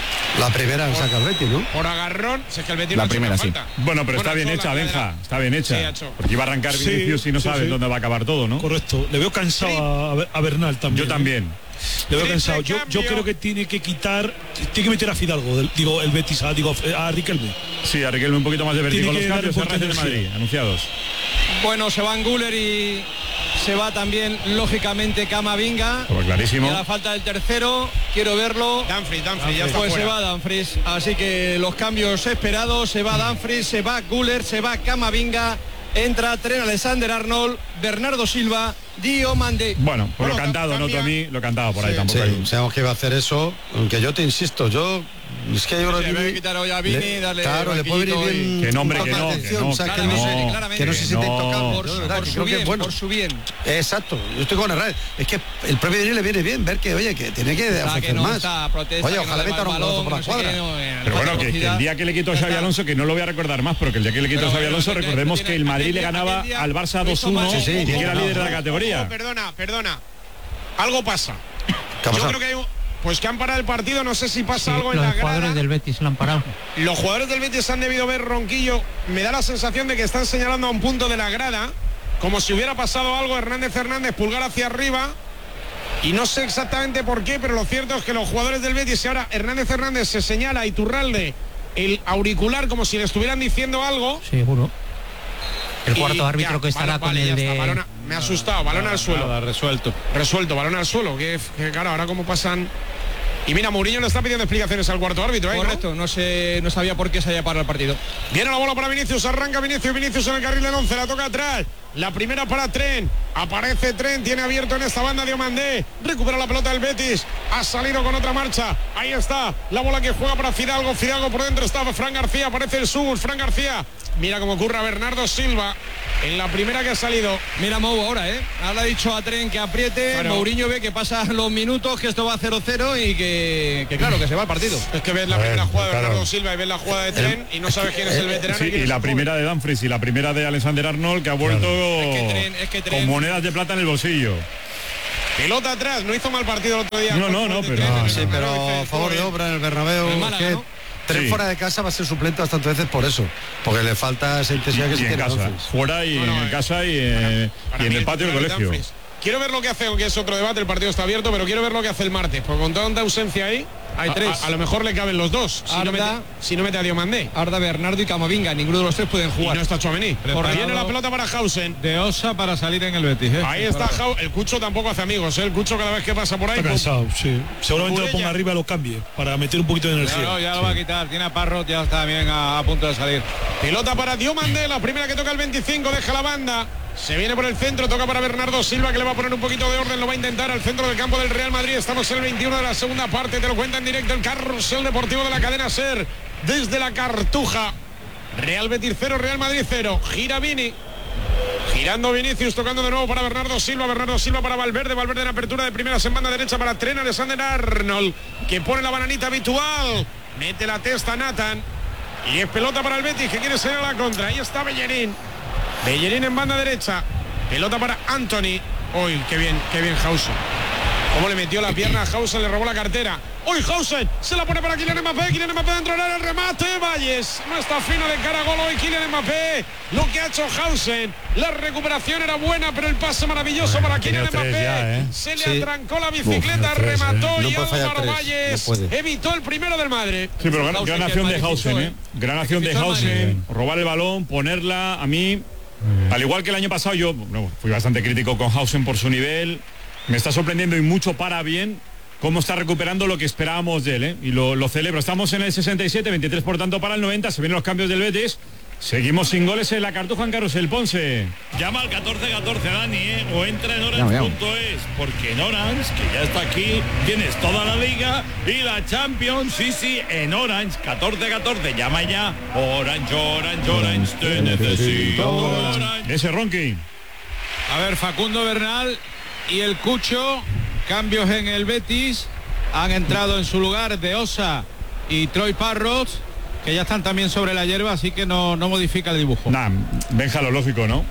La primera saca el Betis, ¿no? Por agarrón, si es que el Betis La no ha hecho primera, una sí. falta. Bueno, pero está Bueno, bien ha hecho hecha, la Benja. cadera. Está bien hecha. Sí, ha hecho. Porque iba a arrancar Sí, Vinicius y no sí, sabe sí. dónde va a acabar todo, ¿no? Correcto. Le veo cansado a, a Bernal también. Yo también. Le veo Triple cansado. Yo, yo cambio. creo que tiene que quitar, tiene que meter a Fidalgo, del- digo, el Betis, a, digo, a Riquelme. Sí, a Riquelme un poquito más de vértigo. Tiene Los que cambios darle en un poco de Real de Madrid, anunciados. Bueno, se van Güler y se va también, lógicamente, Camavinga. Pues clarísimo. Y a la falta del tercero, quiero verlo. Dumfries, Dumfries, ya está Pues se fuera. va Dumfries. Así que los cambios esperados, se va Dumfries, se va Güler, se va Camavinga, entra Trent Alexander-Arnold, Bernardo Silva, Diomandé. Bueno, pues Bueno, lo cantado, cambia. noto a mí, lo cantaba por ahí Sí, tampoco. hay- sabemos que iba a hacer eso, aunque yo te insisto, yo es que yo creo Le que voy a Vini- quitar hoy a Vini, le- darle claro, le puede venir banquillito bien y- Que no, hombre, un que poco no, de que atención, no, o sea, que claramente, no, claramente. que no se siente No. intocable, Por, yo de su- verdad, por que su creo que bien, es bueno. por su bien. Exacto, yo estoy con Herrera. Es que el propio Vini le viene bien ver que, oye, que tiene que Está ofrecer que no más. está, protesta, Oye, que no ojalá le va metan el un golazo balón, por la no sé cuadra. qué, no, en Pero la bueno, que, que velocidad. el día que le quitó Ya Xavi está. Alonso, que no lo voy a recordar más, pero que el día que le quitó Pero Xavi bueno, Alonso, aquel- recordemos aquel que el día- Madrid le aquel día- ganaba aquel día al Barça lo dos hizo uno mal. Sí, sí, y que era ojo, líder de la ojo. categoría. Oh, perdona, perdona. Algo pasa. ¿Qué ha Yo pasado? creo que hay un- pues que han parado el partido, no sé si pasa Sí, algo en la los jugadores grada. del Betis lo han parado. Los jugadores del Betis han debido ver Ronquillo. Me da la sensación de que están señalando a un punto de la grada, como si hubiera pasado algo. Hernández Hernández, pulgar hacia arriba. Y no sé exactamente por qué, pero lo cierto es que los jugadores del Betis, y ahora Hernández Hernández se señala a Iturralde el auricular como si le estuvieran diciendo algo. Seguro. El Y cuarto árbitro ya, que estará vale, con vale, el ya de... está, balón a- me ha asustado, balón al suelo. Nada, resuelto. Resuelto, balón al suelo. Que, que claro, ahora cómo pasan. Y mira, Mourinho le está pidiendo explicaciones al cuarto árbitro, ¿eh? ¿no? Correcto, no sé, no sabía por qué se había parado el partido. Viene la bola para Vinicius, arranca Vinicius, Vinicius en el carril del once, la toca atrás. La primera para Tren. Aparece Tren, tiene abierto en esta banda Diomandé. Recupera la pelota del Betis. Ha salido con otra marcha. Ahí está la bola que juega para Fidalgo. Fidalgo por dentro está Fran García. Aparece el Subus. Fran García. Mira cómo ocurre a Bernardo Silva. En la primera que ha salido. Mira Mou ahora, ¿eh? Ahora ha dicho a Tren que apriete. Claro. Mourinho ve que pasan los minutos, que esto va a cero cero y que, que claro, que se va el partido. Es que ves la a primera ver, jugada de Bernardo claro. Silva y ves la jugada de Tren y no sabes quién es el veterano. Sí, y, y la primera de Dumfries y la primera de Alexander Arnold, que ha vuelto claro. es que Tren, es que Tren... con monedas de plata en el bolsillo. Pelota atrás, no hizo mal partido el otro día. No, no, no, pero... No, sí, pero a favor de obra en el Bernabéu. El Málaga, ¿no? Tren sí. fuera de casa va a ser suplente bastantes veces por eso, porque le falta esa intensidad y, que y se en tiene. Casa, Dumfries. fuera y no, no, en casa y, eh, y en el patio del colegio. Dumfries. Quiero ver lo que hace, aunque es otro debate, el partido está abierto, pero quiero ver lo que hace el martes, porque con tanta ausencia ahí, hay tres. A, a, a lo mejor le caben los dos, si, Arda, no, mete, si no mete a Diomandé. Arda, Bernardo y Camavinga, ninguno de los tres pueden jugar. Y no está Tchouaméni. Viene la pelota para Hausen. De Osa para salir en el Betis. ¿eh? Ahí está Hausen. El Cucho tampoco hace amigos, ¿eh? El Cucho cada vez que pasa por ahí. Está cansado, sí. Seguramente lo ponga arriba, lo cambie, para meter un poquito de energía. No, ya sí. lo va a quitar. Tiene a Parrot, ya está bien a, a punto de salir. Pelota para Diomandé, la primera que toca el veinticinco, deja la banda. Se viene por el centro, toca para Bernardo Silva, que le va a poner un poquito de orden, lo va a intentar al centro del campo del Real Madrid. Estamos en el veintiuno de la segunda parte, te lo cuenta en directo el carrusel deportivo de la cadena SER, desde la Cartuja. Real Betis cero, Real Madrid cero. Gira Vini, girando Vinicius, tocando de nuevo para Bernardo Silva, Bernardo Silva para Valverde, Valverde en apertura de primeras en banda derecha para Tren, Alexander Arnold, que pone la bananita habitual, mete la testa Nathan, y es pelota para el Betis, que quiere salir a la contra. Ahí está Bellerín. Bellerín en banda derecha. Pelota para Anthony. Uy, qué bien, qué bien Hausen. Cómo le metió la pierna a Hausen, le robó la cartera. Uy, Hausen, se la pone para Kylian Mbappé. Kylian Mbappé dentro del área, el remate. Valles, no está fino de cara a gol hoy Kylian Mbappé. Lo que ha hecho Hausen. La recuperación era buena, pero el pase maravilloso bueno, para Kylian Mbappé. Ya, ¿eh? Se le sí. atrancó la bicicleta, Uf, tres, remató ¿eh? y no Álvaro Valles no evitó el primero del Madrid. Sí, pero gran, gran acción de Hausen, ¿eh? Gran acción de Hausen. Robar el balón, ponerla a mí. Mm. Al igual que el año pasado, yo no, fui bastante crítico con Hausen por su nivel. Me está sorprendiendo y mucho para bien cómo está recuperando lo que esperábamos de él, ¿eh? Y lo, lo celebro. Estamos en el sesenta y siete, veintitrés por tanto para el noventa. Se vienen los cambios del Betis. Seguimos sin goles en la Cartuja en Carrusel Ponce. Llama al catorce catorce, Dani, ¿eh? O entra en orange punto es, porque en Orange, que ya está aquí, tienes toda la liga y la Champions, sí, sí, en Orange, catorce catorce, llama ya. Orange, Orange, Orange, te necesito. Orange. Ese Ronqui. A ver, Facundo Bernal y el Cucho, cambios en el Betis. Han entrado en su lugar De Osa y Troy Parrot, que ya están también sobre la hierba, así que no, no modifica el dibujo. Nah, Benja, lo lógico, ¿no?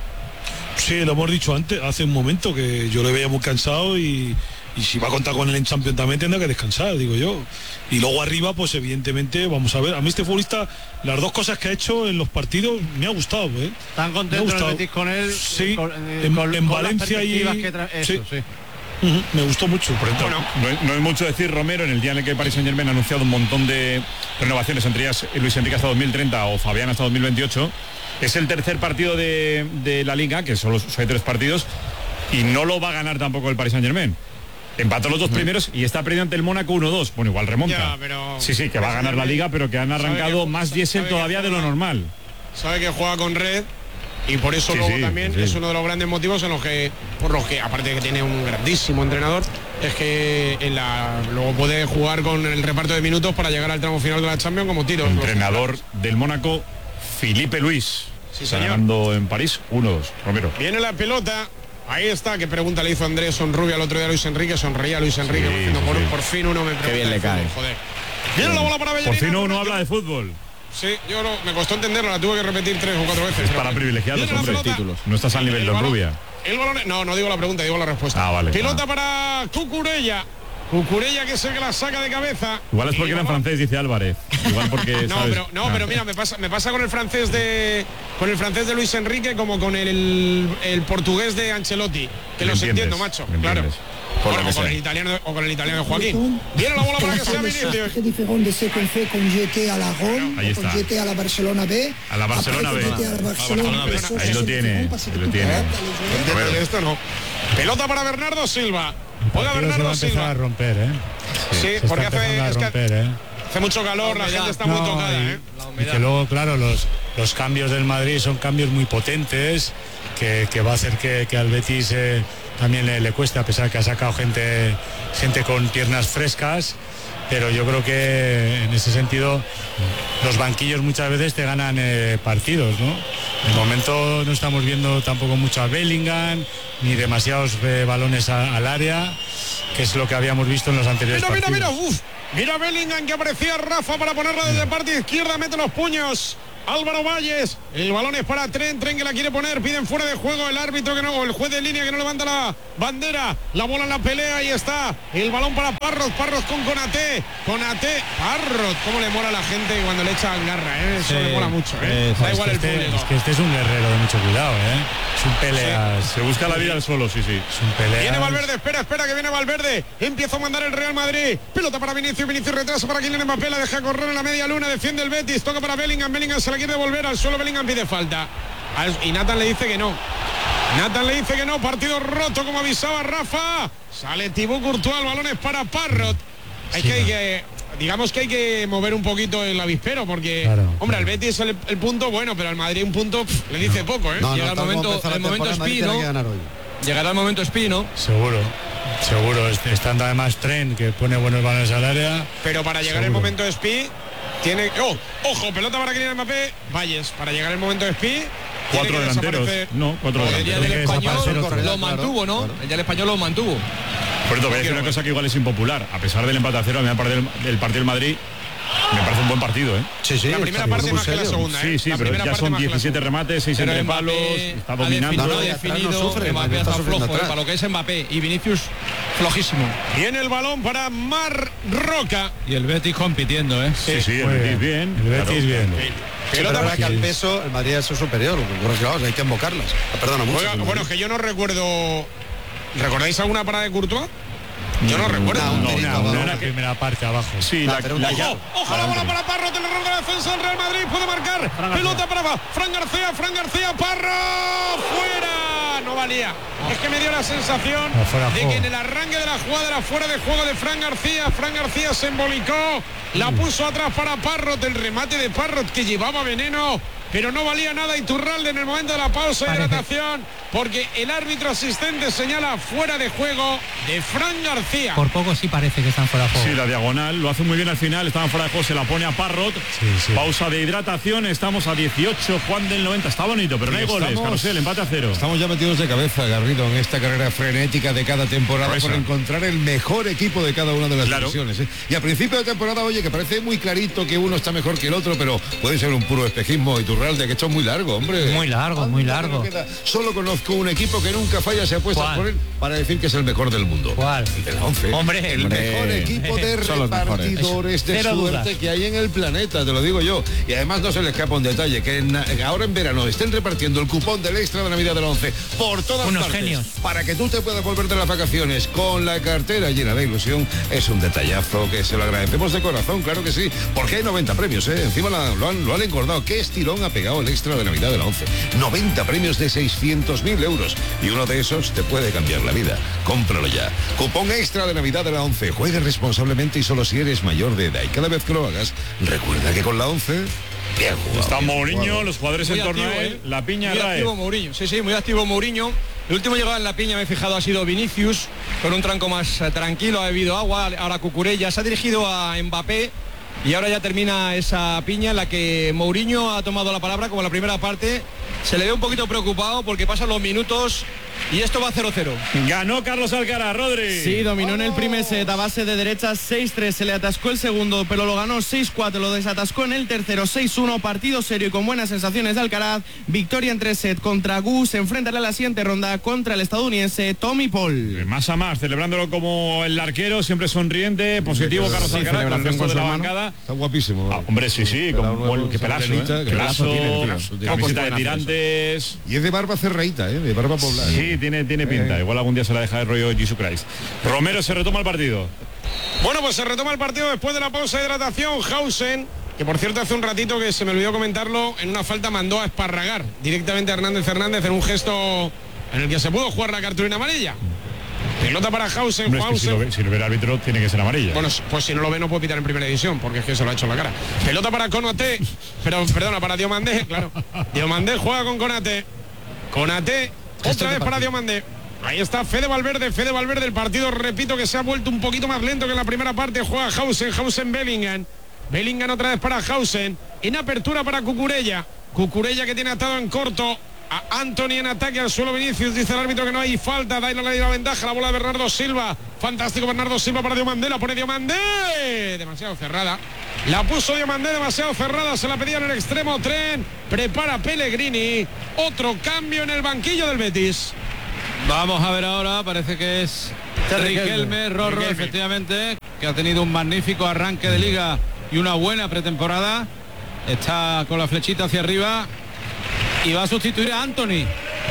Sí, lo hemos dicho antes, hace un momento, que yo le veía muy cansado y, y si va a contar con él en Champions también tendrá que descansar, digo yo. Y luego arriba, pues evidentemente, vamos a ver, a mí este futbolista, las dos cosas que ha hecho en los partidos, me ha gustado, ¿eh? ¿Están contentos el Betis con él? Sí, con, eh, en, con, en con Valencia y... Que tra... Eso, sí. sí. Uh-huh, me gustó mucho. Por ejemplo, bueno, no, es, no es mucho decir, Romero, en el día en el que el Paris Saint-Germain ha anunciado un montón de renovaciones, entre ellas Luis Enrique hasta dos mil treinta o Fabián hasta dos mil veintiocho, es el tercer partido de, de la Liga, que solo hay tres partidos, y no lo va a ganar tampoco el Paris Saint-Germain. Empató los dos primeros y está perdiendo ante el Mónaco uno dos. Bueno, igual remonta. Ya, pero... Sí, sí, que va a ganar la Liga, pero que han arrancado que, más diésel todavía de lo normal. Sabe que juega con red. Y por eso sí, luego sí, también sí. es uno de los grandes motivos en los que, por los que, aparte de que tiene un grandísimo entrenador, es que en la, luego puede jugar con el reparto de minutos para llegar al tramo final de la Champions como tiro. Entrenador del Mónaco, Filipe Luis. Sí, señor. Ganando en París uno dos. Romero. Viene la pelota. Ahí está, qué pregunta le hizo Andrés Sonrubia el otro día a Luis Enrique. Sonreía Luis Enrique. Sí, diciendo, por, sí. por fin uno me pregunta. Qué bien le cae. Fútbol, joder. Viene la bola para Bellerín. Por fin uno habla de fútbol. Sí, yo no, me costó entenderlo, la tuve que repetir tres o cuatro veces. Es para privilegiados, hombre, títulos. No estás al nivel de Rubia. El balón, no, no digo la pregunta, digo la respuesta. Ah, vale. Pelota ah. para Cucurella. Cucurella, que es el que la saca de cabeza. Igual es porque era en francés, dice Álvarez. Igual porque no, ¿sabes? pero no, ah. pero mira, me pasa, me pasa con el francés de con el francés de Luis Enrique como con el, el, el portugués de Ancelotti, que los entiendo, macho. Claro. Bueno, o, con el italiano, o con el italiano de Joaquín. Viene la bola para que sea Vinicius. C'est différent de ce qu'on fait con G T a la Rome, con G T a la Barcelona B. A la Barcelona B. A la Barcelona B. Ahí lo tiene. Ahí lo tiene. Esto no. Pelota para Bernardo Silva. Juega Bernardo se va a Silva. A romper, ¿eh? Sí, sí porque hace, a romper, es que ¿eh? hace mucho calor, la, la gente está no, muy tocada, y, ¿eh? Y que luego, claro, los, los cambios del Madrid son cambios muy potentes. que, que va a hacer que, que al Betis eh, también le, le cueste, a pesar que ha sacado gente, gente con piernas frescas. Pero yo creo que en ese sentido los banquillos muchas veces te ganan eh, partidos, ¿no? De momento no estamos viendo tampoco mucho a Bellingham, ni demasiados eh, balones a, al área, que es lo que habíamos visto en los anteriores mira, partidos. Mira, mira, uf. Mira Bellingham que aparecía Rafa para ponerla desde parte izquierda, mete los puños. Álvaro Valles, el balón es para Tren, Tren que la quiere poner, piden fuera de juego el árbitro que no, o el juez de línea que no levanta la bandera, la bola en la pelea, ahí está, el balón para Parrot, Parrot con Konaté, Konaté, Parrot, cómo le mola a la gente cuando le echan garra, ¿eh? Eso sí, le mola mucho, ¿eh? Da igual es que el este, público. Es que este es un guerrero de mucho cuidado, ¿eh? Es un pelea. Sí. Se busca la vida al suelo, sí, sí. Es un pelea. Viene Valverde, espera, espera que viene Valverde, empieza a mandar el Real Madrid, pelota para Vinicius, Vinicius retrasa para Kylian Mbappé, la deja correr en la media luna, defiende el Betis, toca para Bellingham, Bellingham se la quiere devolver al suelo, Bellingham pide falta y Nathan le dice que no. Nathan le dice que no, partido roto como avisaba Rafa. Sale Thibaut Courtois, el balón es para Parrot. Hay sí, que, hay que digamos que hay que mover un poquito el avispero porque, claro, hombre, claro. Al Betis es el, el punto bueno, pero al Madrid un punto pff, le dice no, poco, ¿eh? No, Llega no, el momento, el momento Spi, ¿no? Llegará el momento Spi, ¿no? Seguro. Seguro, estando además Tren que pone buenos balones al área. Pero para llegar seguro. El momento de Spi tiene, oh, ojo, pelota para Kylian Mbappé, Valles, para llegar el momento de Spi. Cuatro delanteros, no, cuatro delanteros. El día del español lo mantuvo, ¿no? Claro. El día del español lo mantuvo. Por eso voy a decir una cosa que igual es impopular, a pesar del empate a cero, a mí me parece el partido del Madrid me parece un buen partido, ¿eh? Sí, sí. La primera parte más que la segunda, ¿eh? Sí, sí, la pero ya son diecisiete remates, seis entre palos, está dominando. No, no, definido, no sufre, Mbappé está flojo, eh, para lo que es Mbappé y Vinicius flojísimo. Viene el balón para Marroca. Y el Betis compitiendo, ¿eh? Sí, sí, el Betis bien. El Betis bien. Pero la verdad que al peso el Madrid es superior, claro, hay que invocarlas. Perdona mucho. Oiga, bueno, es que yo no recuerdo. ¿Recordáis alguna parada de Courtois? Yo no, no recuerdo. No, no, no, no, la primera parte abajo. Sí, no, la, pero la, ojo, ojo la bola para Parrot, el error de la defensa del Real Madrid, puede marcar. Fran pelota para Fran García, Fran García, Parrot, fuera. No valía. Es que me dio la sensación de que en el arranque de la jugada era fuera de juego de Fran García. Fran García se embolicó, la puso atrás para Parrot, el remate de Parrot que llevaba veneno. Pero no valía nada Iturralde en el momento de la pausa de hidratación, porque el árbitro asistente señala fuera de juego de Fran García. Por poco sí parece que están fuera de juego. Sí, la diagonal, lo hace muy bien al final, estaban fuera de juego, se la pone a Parrot. Sí, sí. Pausa de hidratación, estamos a dieciocho, Juan del noventa, está bonito, pero no hay goles, Carrusel, empate a cero. Estamos ya metidos de cabeza, Garrido, en esta carrera frenética de cada temporada por encontrar el mejor equipo de cada una de las claro. divisiones. ¿eh? Y a principio de temporada, oye, que parece muy clarito que uno está mejor que el otro, pero puede ser un puro espejismo. Iturralde, que esto es muy largo, hombre. Muy largo, muy largo. Solo conozco un equipo que nunca falla, se apuesta por él para decir que es el mejor del mundo. ¿Cuál? El del once. Hombre, el hombre. mejor equipo de repartidores de Cero suerte dudas. Que hay en el planeta, te lo digo yo. Y además no se le escapa un detalle, que en, ahora en verano estén repartiendo el cupón del extra de Navidad del once por todas Unos partes. Genios. Para que tú te puedas volver de las vacaciones con la cartera llena de ilusión. Es un detallazo que se lo agradecemos de corazón, claro que sí. Porque hay noventa premios, ¿eh? Encima la, lo, han, lo han engordado. ¿Qué estirón ha pegado el extra de Navidad del once? noventa premios de seiscientos mil euros. Y uno de esos te puede cambiar la vida. Cómpralo ya. Cupón extra de Navidad de la once. Juegue responsablemente y solo si eres mayor de edad. Y cada vez que lo hagas, recuerda que con la once... Bien jugado, está bien Mourinho, jugado. los jugadores muy en torno activo, a él, ¿eh? la piña muy Rae. activo Mourinho, sí, sí, muy activo Mourinho. El último llegado en la piña, me he fijado, ha sido Vinicius, con un tranco más eh, tranquilo, ha bebido agua, ahora Cucurella, se ha dirigido a Mbappé y ahora ya termina esa piña en la que Mourinho ha tomado la palabra como la primera parte. Se le ve un poquito preocupado porque pasan los minutos y esto va cero cero. Ganó Carlos Alcaraz, Rodri. Sí, dominó en el primer set a base de derecha seis tres, se le atascó el segundo, pero lo ganó seis cuatro, lo desatascó en el tercero seis uno, partido serio y con buenas sensaciones de Alcaraz. Victoria en tres sets contra Gu, se enfrentará a la siguiente ronda contra el estadounidense Tommy Paul. Más a más, celebrándolo como el arquero, siempre sonriente, positivo sí, Carlos sí, Alcaraz, con el resto de la bancada. Está guapísimo. Ah, hombre, sí, sí, con qué pelazo, ¿eh? Pelazo, camiseta de tirantes. Y es de barba cerradita, ¿eh? De barba poblada. Sí, tiene, tiene pinta. Igual algún día se la deja de rollo Jesus Christ. Romero, se retoma el partido. Bueno, pues se retoma el partido después de la pausa de hidratación. Hausen, que por cierto hace un ratito que se me olvidó comentarlo, en una falta mandó a esparragar directamente a Hernández Hernández en un gesto en el que se pudo jugar la cartulina amarilla. Pelota para Hausen. Hombre, es que si, lo ve, si lo ve el árbitro tiene que ser amarilla. Bueno, pues si no lo ve no puede pitar en primera división, porque es que se lo ha hecho en la cara. Pelota para Konaté, pero perdona, para Diomandé, claro. Diomandé juega con Konaté. Konate, otra vez para Diomandé. Ahí está Fede Valverde, Fede Valverde, el partido, repito, que se ha vuelto un poquito más lento que en la primera parte. Juega Hausen, Hausen Bellingham. Bellingham otra vez para Hausen. En apertura para Cucurella. Cucurella que tiene atado en corto a Anthony en ataque al suelo. Vinicius dice el árbitro que no hay falta. Dailo le dio la ventaja. La bola de Bernardo Silva. Fantástico Bernardo Silva para Diomandé. La pone Diomandé. Demasiado cerrada. La puso Diomandé demasiado cerrada. Se la pedía en el extremo. Tren. Prepara Pellegrini. Otro cambio en el banquillo del Betis. Vamos a ver ahora. Parece que es Riquelme, Rorro, Riquelme. Efectivamente, que ha tenido un magnífico arranque de liga y una buena pretemporada. Está con la flechita hacia arriba y va a sustituir a Anthony.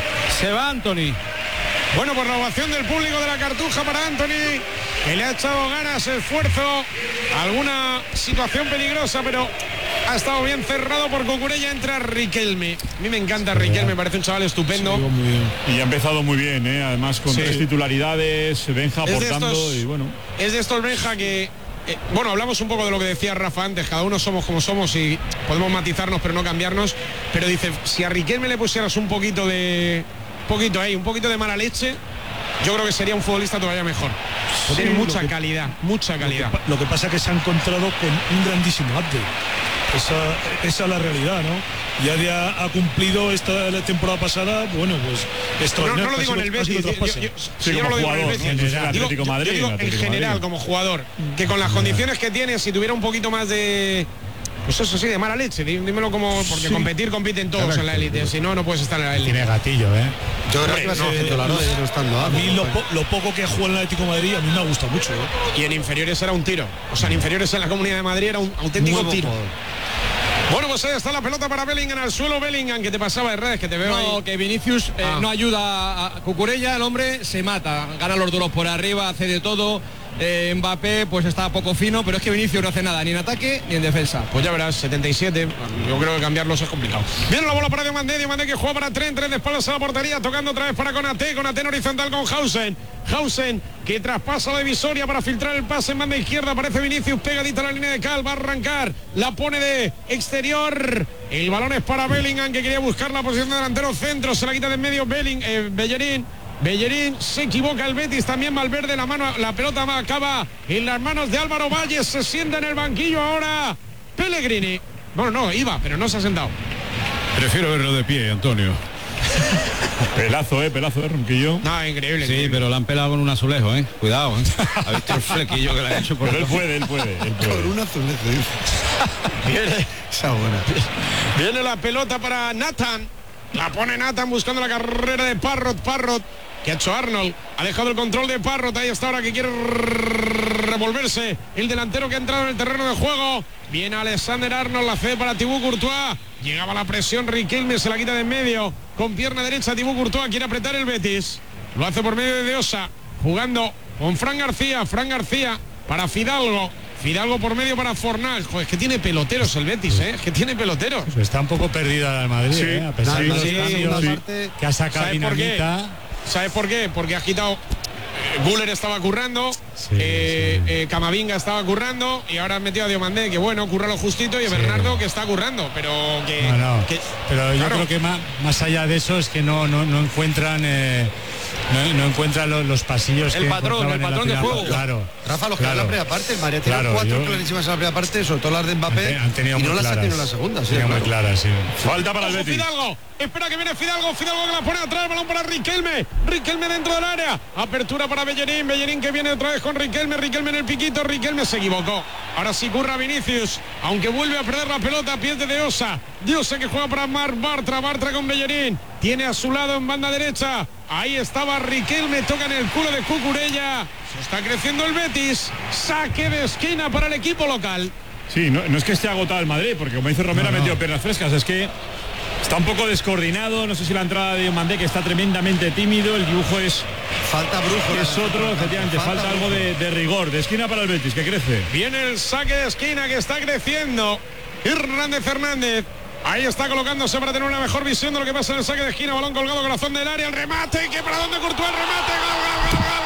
Se va Anthony. Bueno, por la ovación del público de la Cartuja para Anthony, que le ha echado ganas, esfuerzo, alguna situación peligrosa, pero ha estado bien cerrado por Cucurella. Entra Riquelme. A mí me encanta Riquelme, me parece un chaval estupendo. Sí, muy bien. Y ha empezado muy bien, ¿eh? Además con sí. tres titularidades, Benja aportando estos, y bueno. Es de estos Benja que Eh, bueno, hablamos un poco de lo que decía Rafa antes, cada uno somos como somos y podemos matizarnos pero no cambiarnos, pero dice, si a Riquelme le pusieras un poquito de poquito ahí, un poquito de mala leche, yo creo que sería un futbolista todavía mejor. Sí, tiene mucha que, calidad, mucha calidad. Lo que, lo que pasa es que se ha encontrado con un grandísimo update. Esa, esa es la realidad, ¿no? Ya, ya ha cumplido esta la temporada pasada, bueno, pues extraordinario. No, no lo digo en el Betis, yo, yo, yo, sí, yo no lo digo en el Betis, ¿no? digo, Atlético yo, Madrid, yo digo Atlético en general Madrid. como jugador, que con las condiciones que tiene, si tuviera un poquito más de, pues eso sí, de mala leche, dímelo como, porque sí. competir compiten todos Correcto. en la élite, si no, no puedes estar en la élite. Tiene gatillo, ¿eh? Yo creo que va a ser titular, no estando. A mí lo, po lo poco que juega en el Atlético de Madrid a mí me ha gustado mucho, ¿eh? Y en inferiores era un tiro, o sea, en inferiores en la Comunidad de Madrid era un auténtico Nuevo tiro. Jugador. Bueno, pues ahí está la pelota para Bellingham al suelo. Bellingham, que te pasaba de redes, que te veo no, ahí. que Vinicius eh, ah. no ayuda a Cucurella, el hombre se mata, gana los duros por arriba, hace de todo. eh, Mbappé pues está poco fino, pero es que Vinicius no hace nada, ni en ataque ni en defensa. Pues ya verás, setenta y siete, yo creo que cambiarlos es complicado. Viene la bola para Diomandé, Diomandé que juega para Tren, Tren de espaldas a la portería, tocando otra vez para Konate, Konate en horizontal con Hausen. Hausen que traspasa la divisoria para filtrar el pase en banda izquierda, aparece Vinicius pegadita a la línea de cal, va a arrancar, la pone de exterior, el balón es para Bellingham que quería buscar la posición de delantero centro, se la quita de en medio Belling, eh, Bellerín. Bellerín, se equivoca el Betis, también Valverde, la mano, la pelota acaba en las manos de Álvaro Valles, se sienta en el banquillo ahora Pellegrini. Bueno, no, iba, pero no se ha sentado. Prefiero verlo de pie, Antonio. Pelazo, eh, pelazo de Ronquillo. No, increíble. Sí, increíble. pero la han pelado con un azulejo, eh. Cuidado, ¿eh? Ha visto el flequillo que le han hecho por Pero él puede, él puede, él puede. Con un azulejo. Viene, esa buena. Viene la pelota para Nathan. La pone Nathan buscando la carrera de Parrot, Parrot. Que ha hecho Arnold, ha dejado el control de Parrot, ahí está ahora que quiere revolverse el delantero que ha entrado en el terreno de juego. Viene Alexander Arnold, la cede para Thibaut Courtois, llegaba la presión, Riquelme se la quita de en medio, con pierna derecha Thibaut Courtois, quiere apretar el Betis, lo hace por medio de Deosa, jugando con Fran García, Fran García para Fidalgo. Fidalgo por medio para Fornal. Joder, es que tiene peloteros el Betis, ¿eh? Es que tiene peloteros. Está un poco perdida el Madrid, sí. ¿eh? A pesar Sí, de los sí, cambios sí. Sí. que ha sacado dinamita. ¿Sabes por qué? Porque ha quitado. eh, Guller estaba currando, Sí, eh, sí. eh, Camavinga estaba currando y ahora han metido a Diomandé, que bueno, curra lo justito, y a Sí. Bernardo que está currando, pero que. No, no. que- Pero yo claro. creo que más, más allá de eso es que no, no, no encuentran eh, no, no encuentran los, los pasillos El que patrón, encontraban el en la patrón de primera juego. parte. Claro. Rafa, los que claro. dan la primera parte, el María tiene Claro, cuatro yo- clarísimas en la primera parte, sobre todo las de Mbappé, Han, han tenido y no muy las ha claras. tenido en la segunda. Sí, Tenían muy claro. claras, sí. Falta para el Ojo, Betis. Fidalgo, espera que viene Fidalgo, Fidalgo que la pone atrás, el balón para Riquelme, Riquelme dentro del área, apertura para Bellerín, Bellerín que viene otra vez con Riquelme, Riquelme en el piquito, Riquelme se equivocó, ahora sí curra Vinicius, aunque vuelve a perder la pelota, pierde de Osa, Diosa que juega para Mar Bartra, Bartra con Bellerín, tiene a su lado en banda derecha, ahí estaba Riquelme, toca en el culo de Cucurella, se está creciendo el Betis, saque de esquina para el equipo local. Sí, no, no es que esté agotado el Madrid, porque como dice Romero, No, no. ha metido piernas frescas, es que está un poco descoordinado, no sé si la entrada de Diomandé, que está tremendamente tímido, el dibujo es, Falta brújula. es otro, efectivamente, falta, algo de, de rigor, de esquina para el Betis, que crece. Viene el saque de esquina que está creciendo. Hernández Fernández. Ahí está colocándose para tener una mejor visión de lo que pasa en el saque de esquina. Balón colgado, corazón del área. El remate. Que para dónde Courtois el remate. Gol, gol, gol, gol,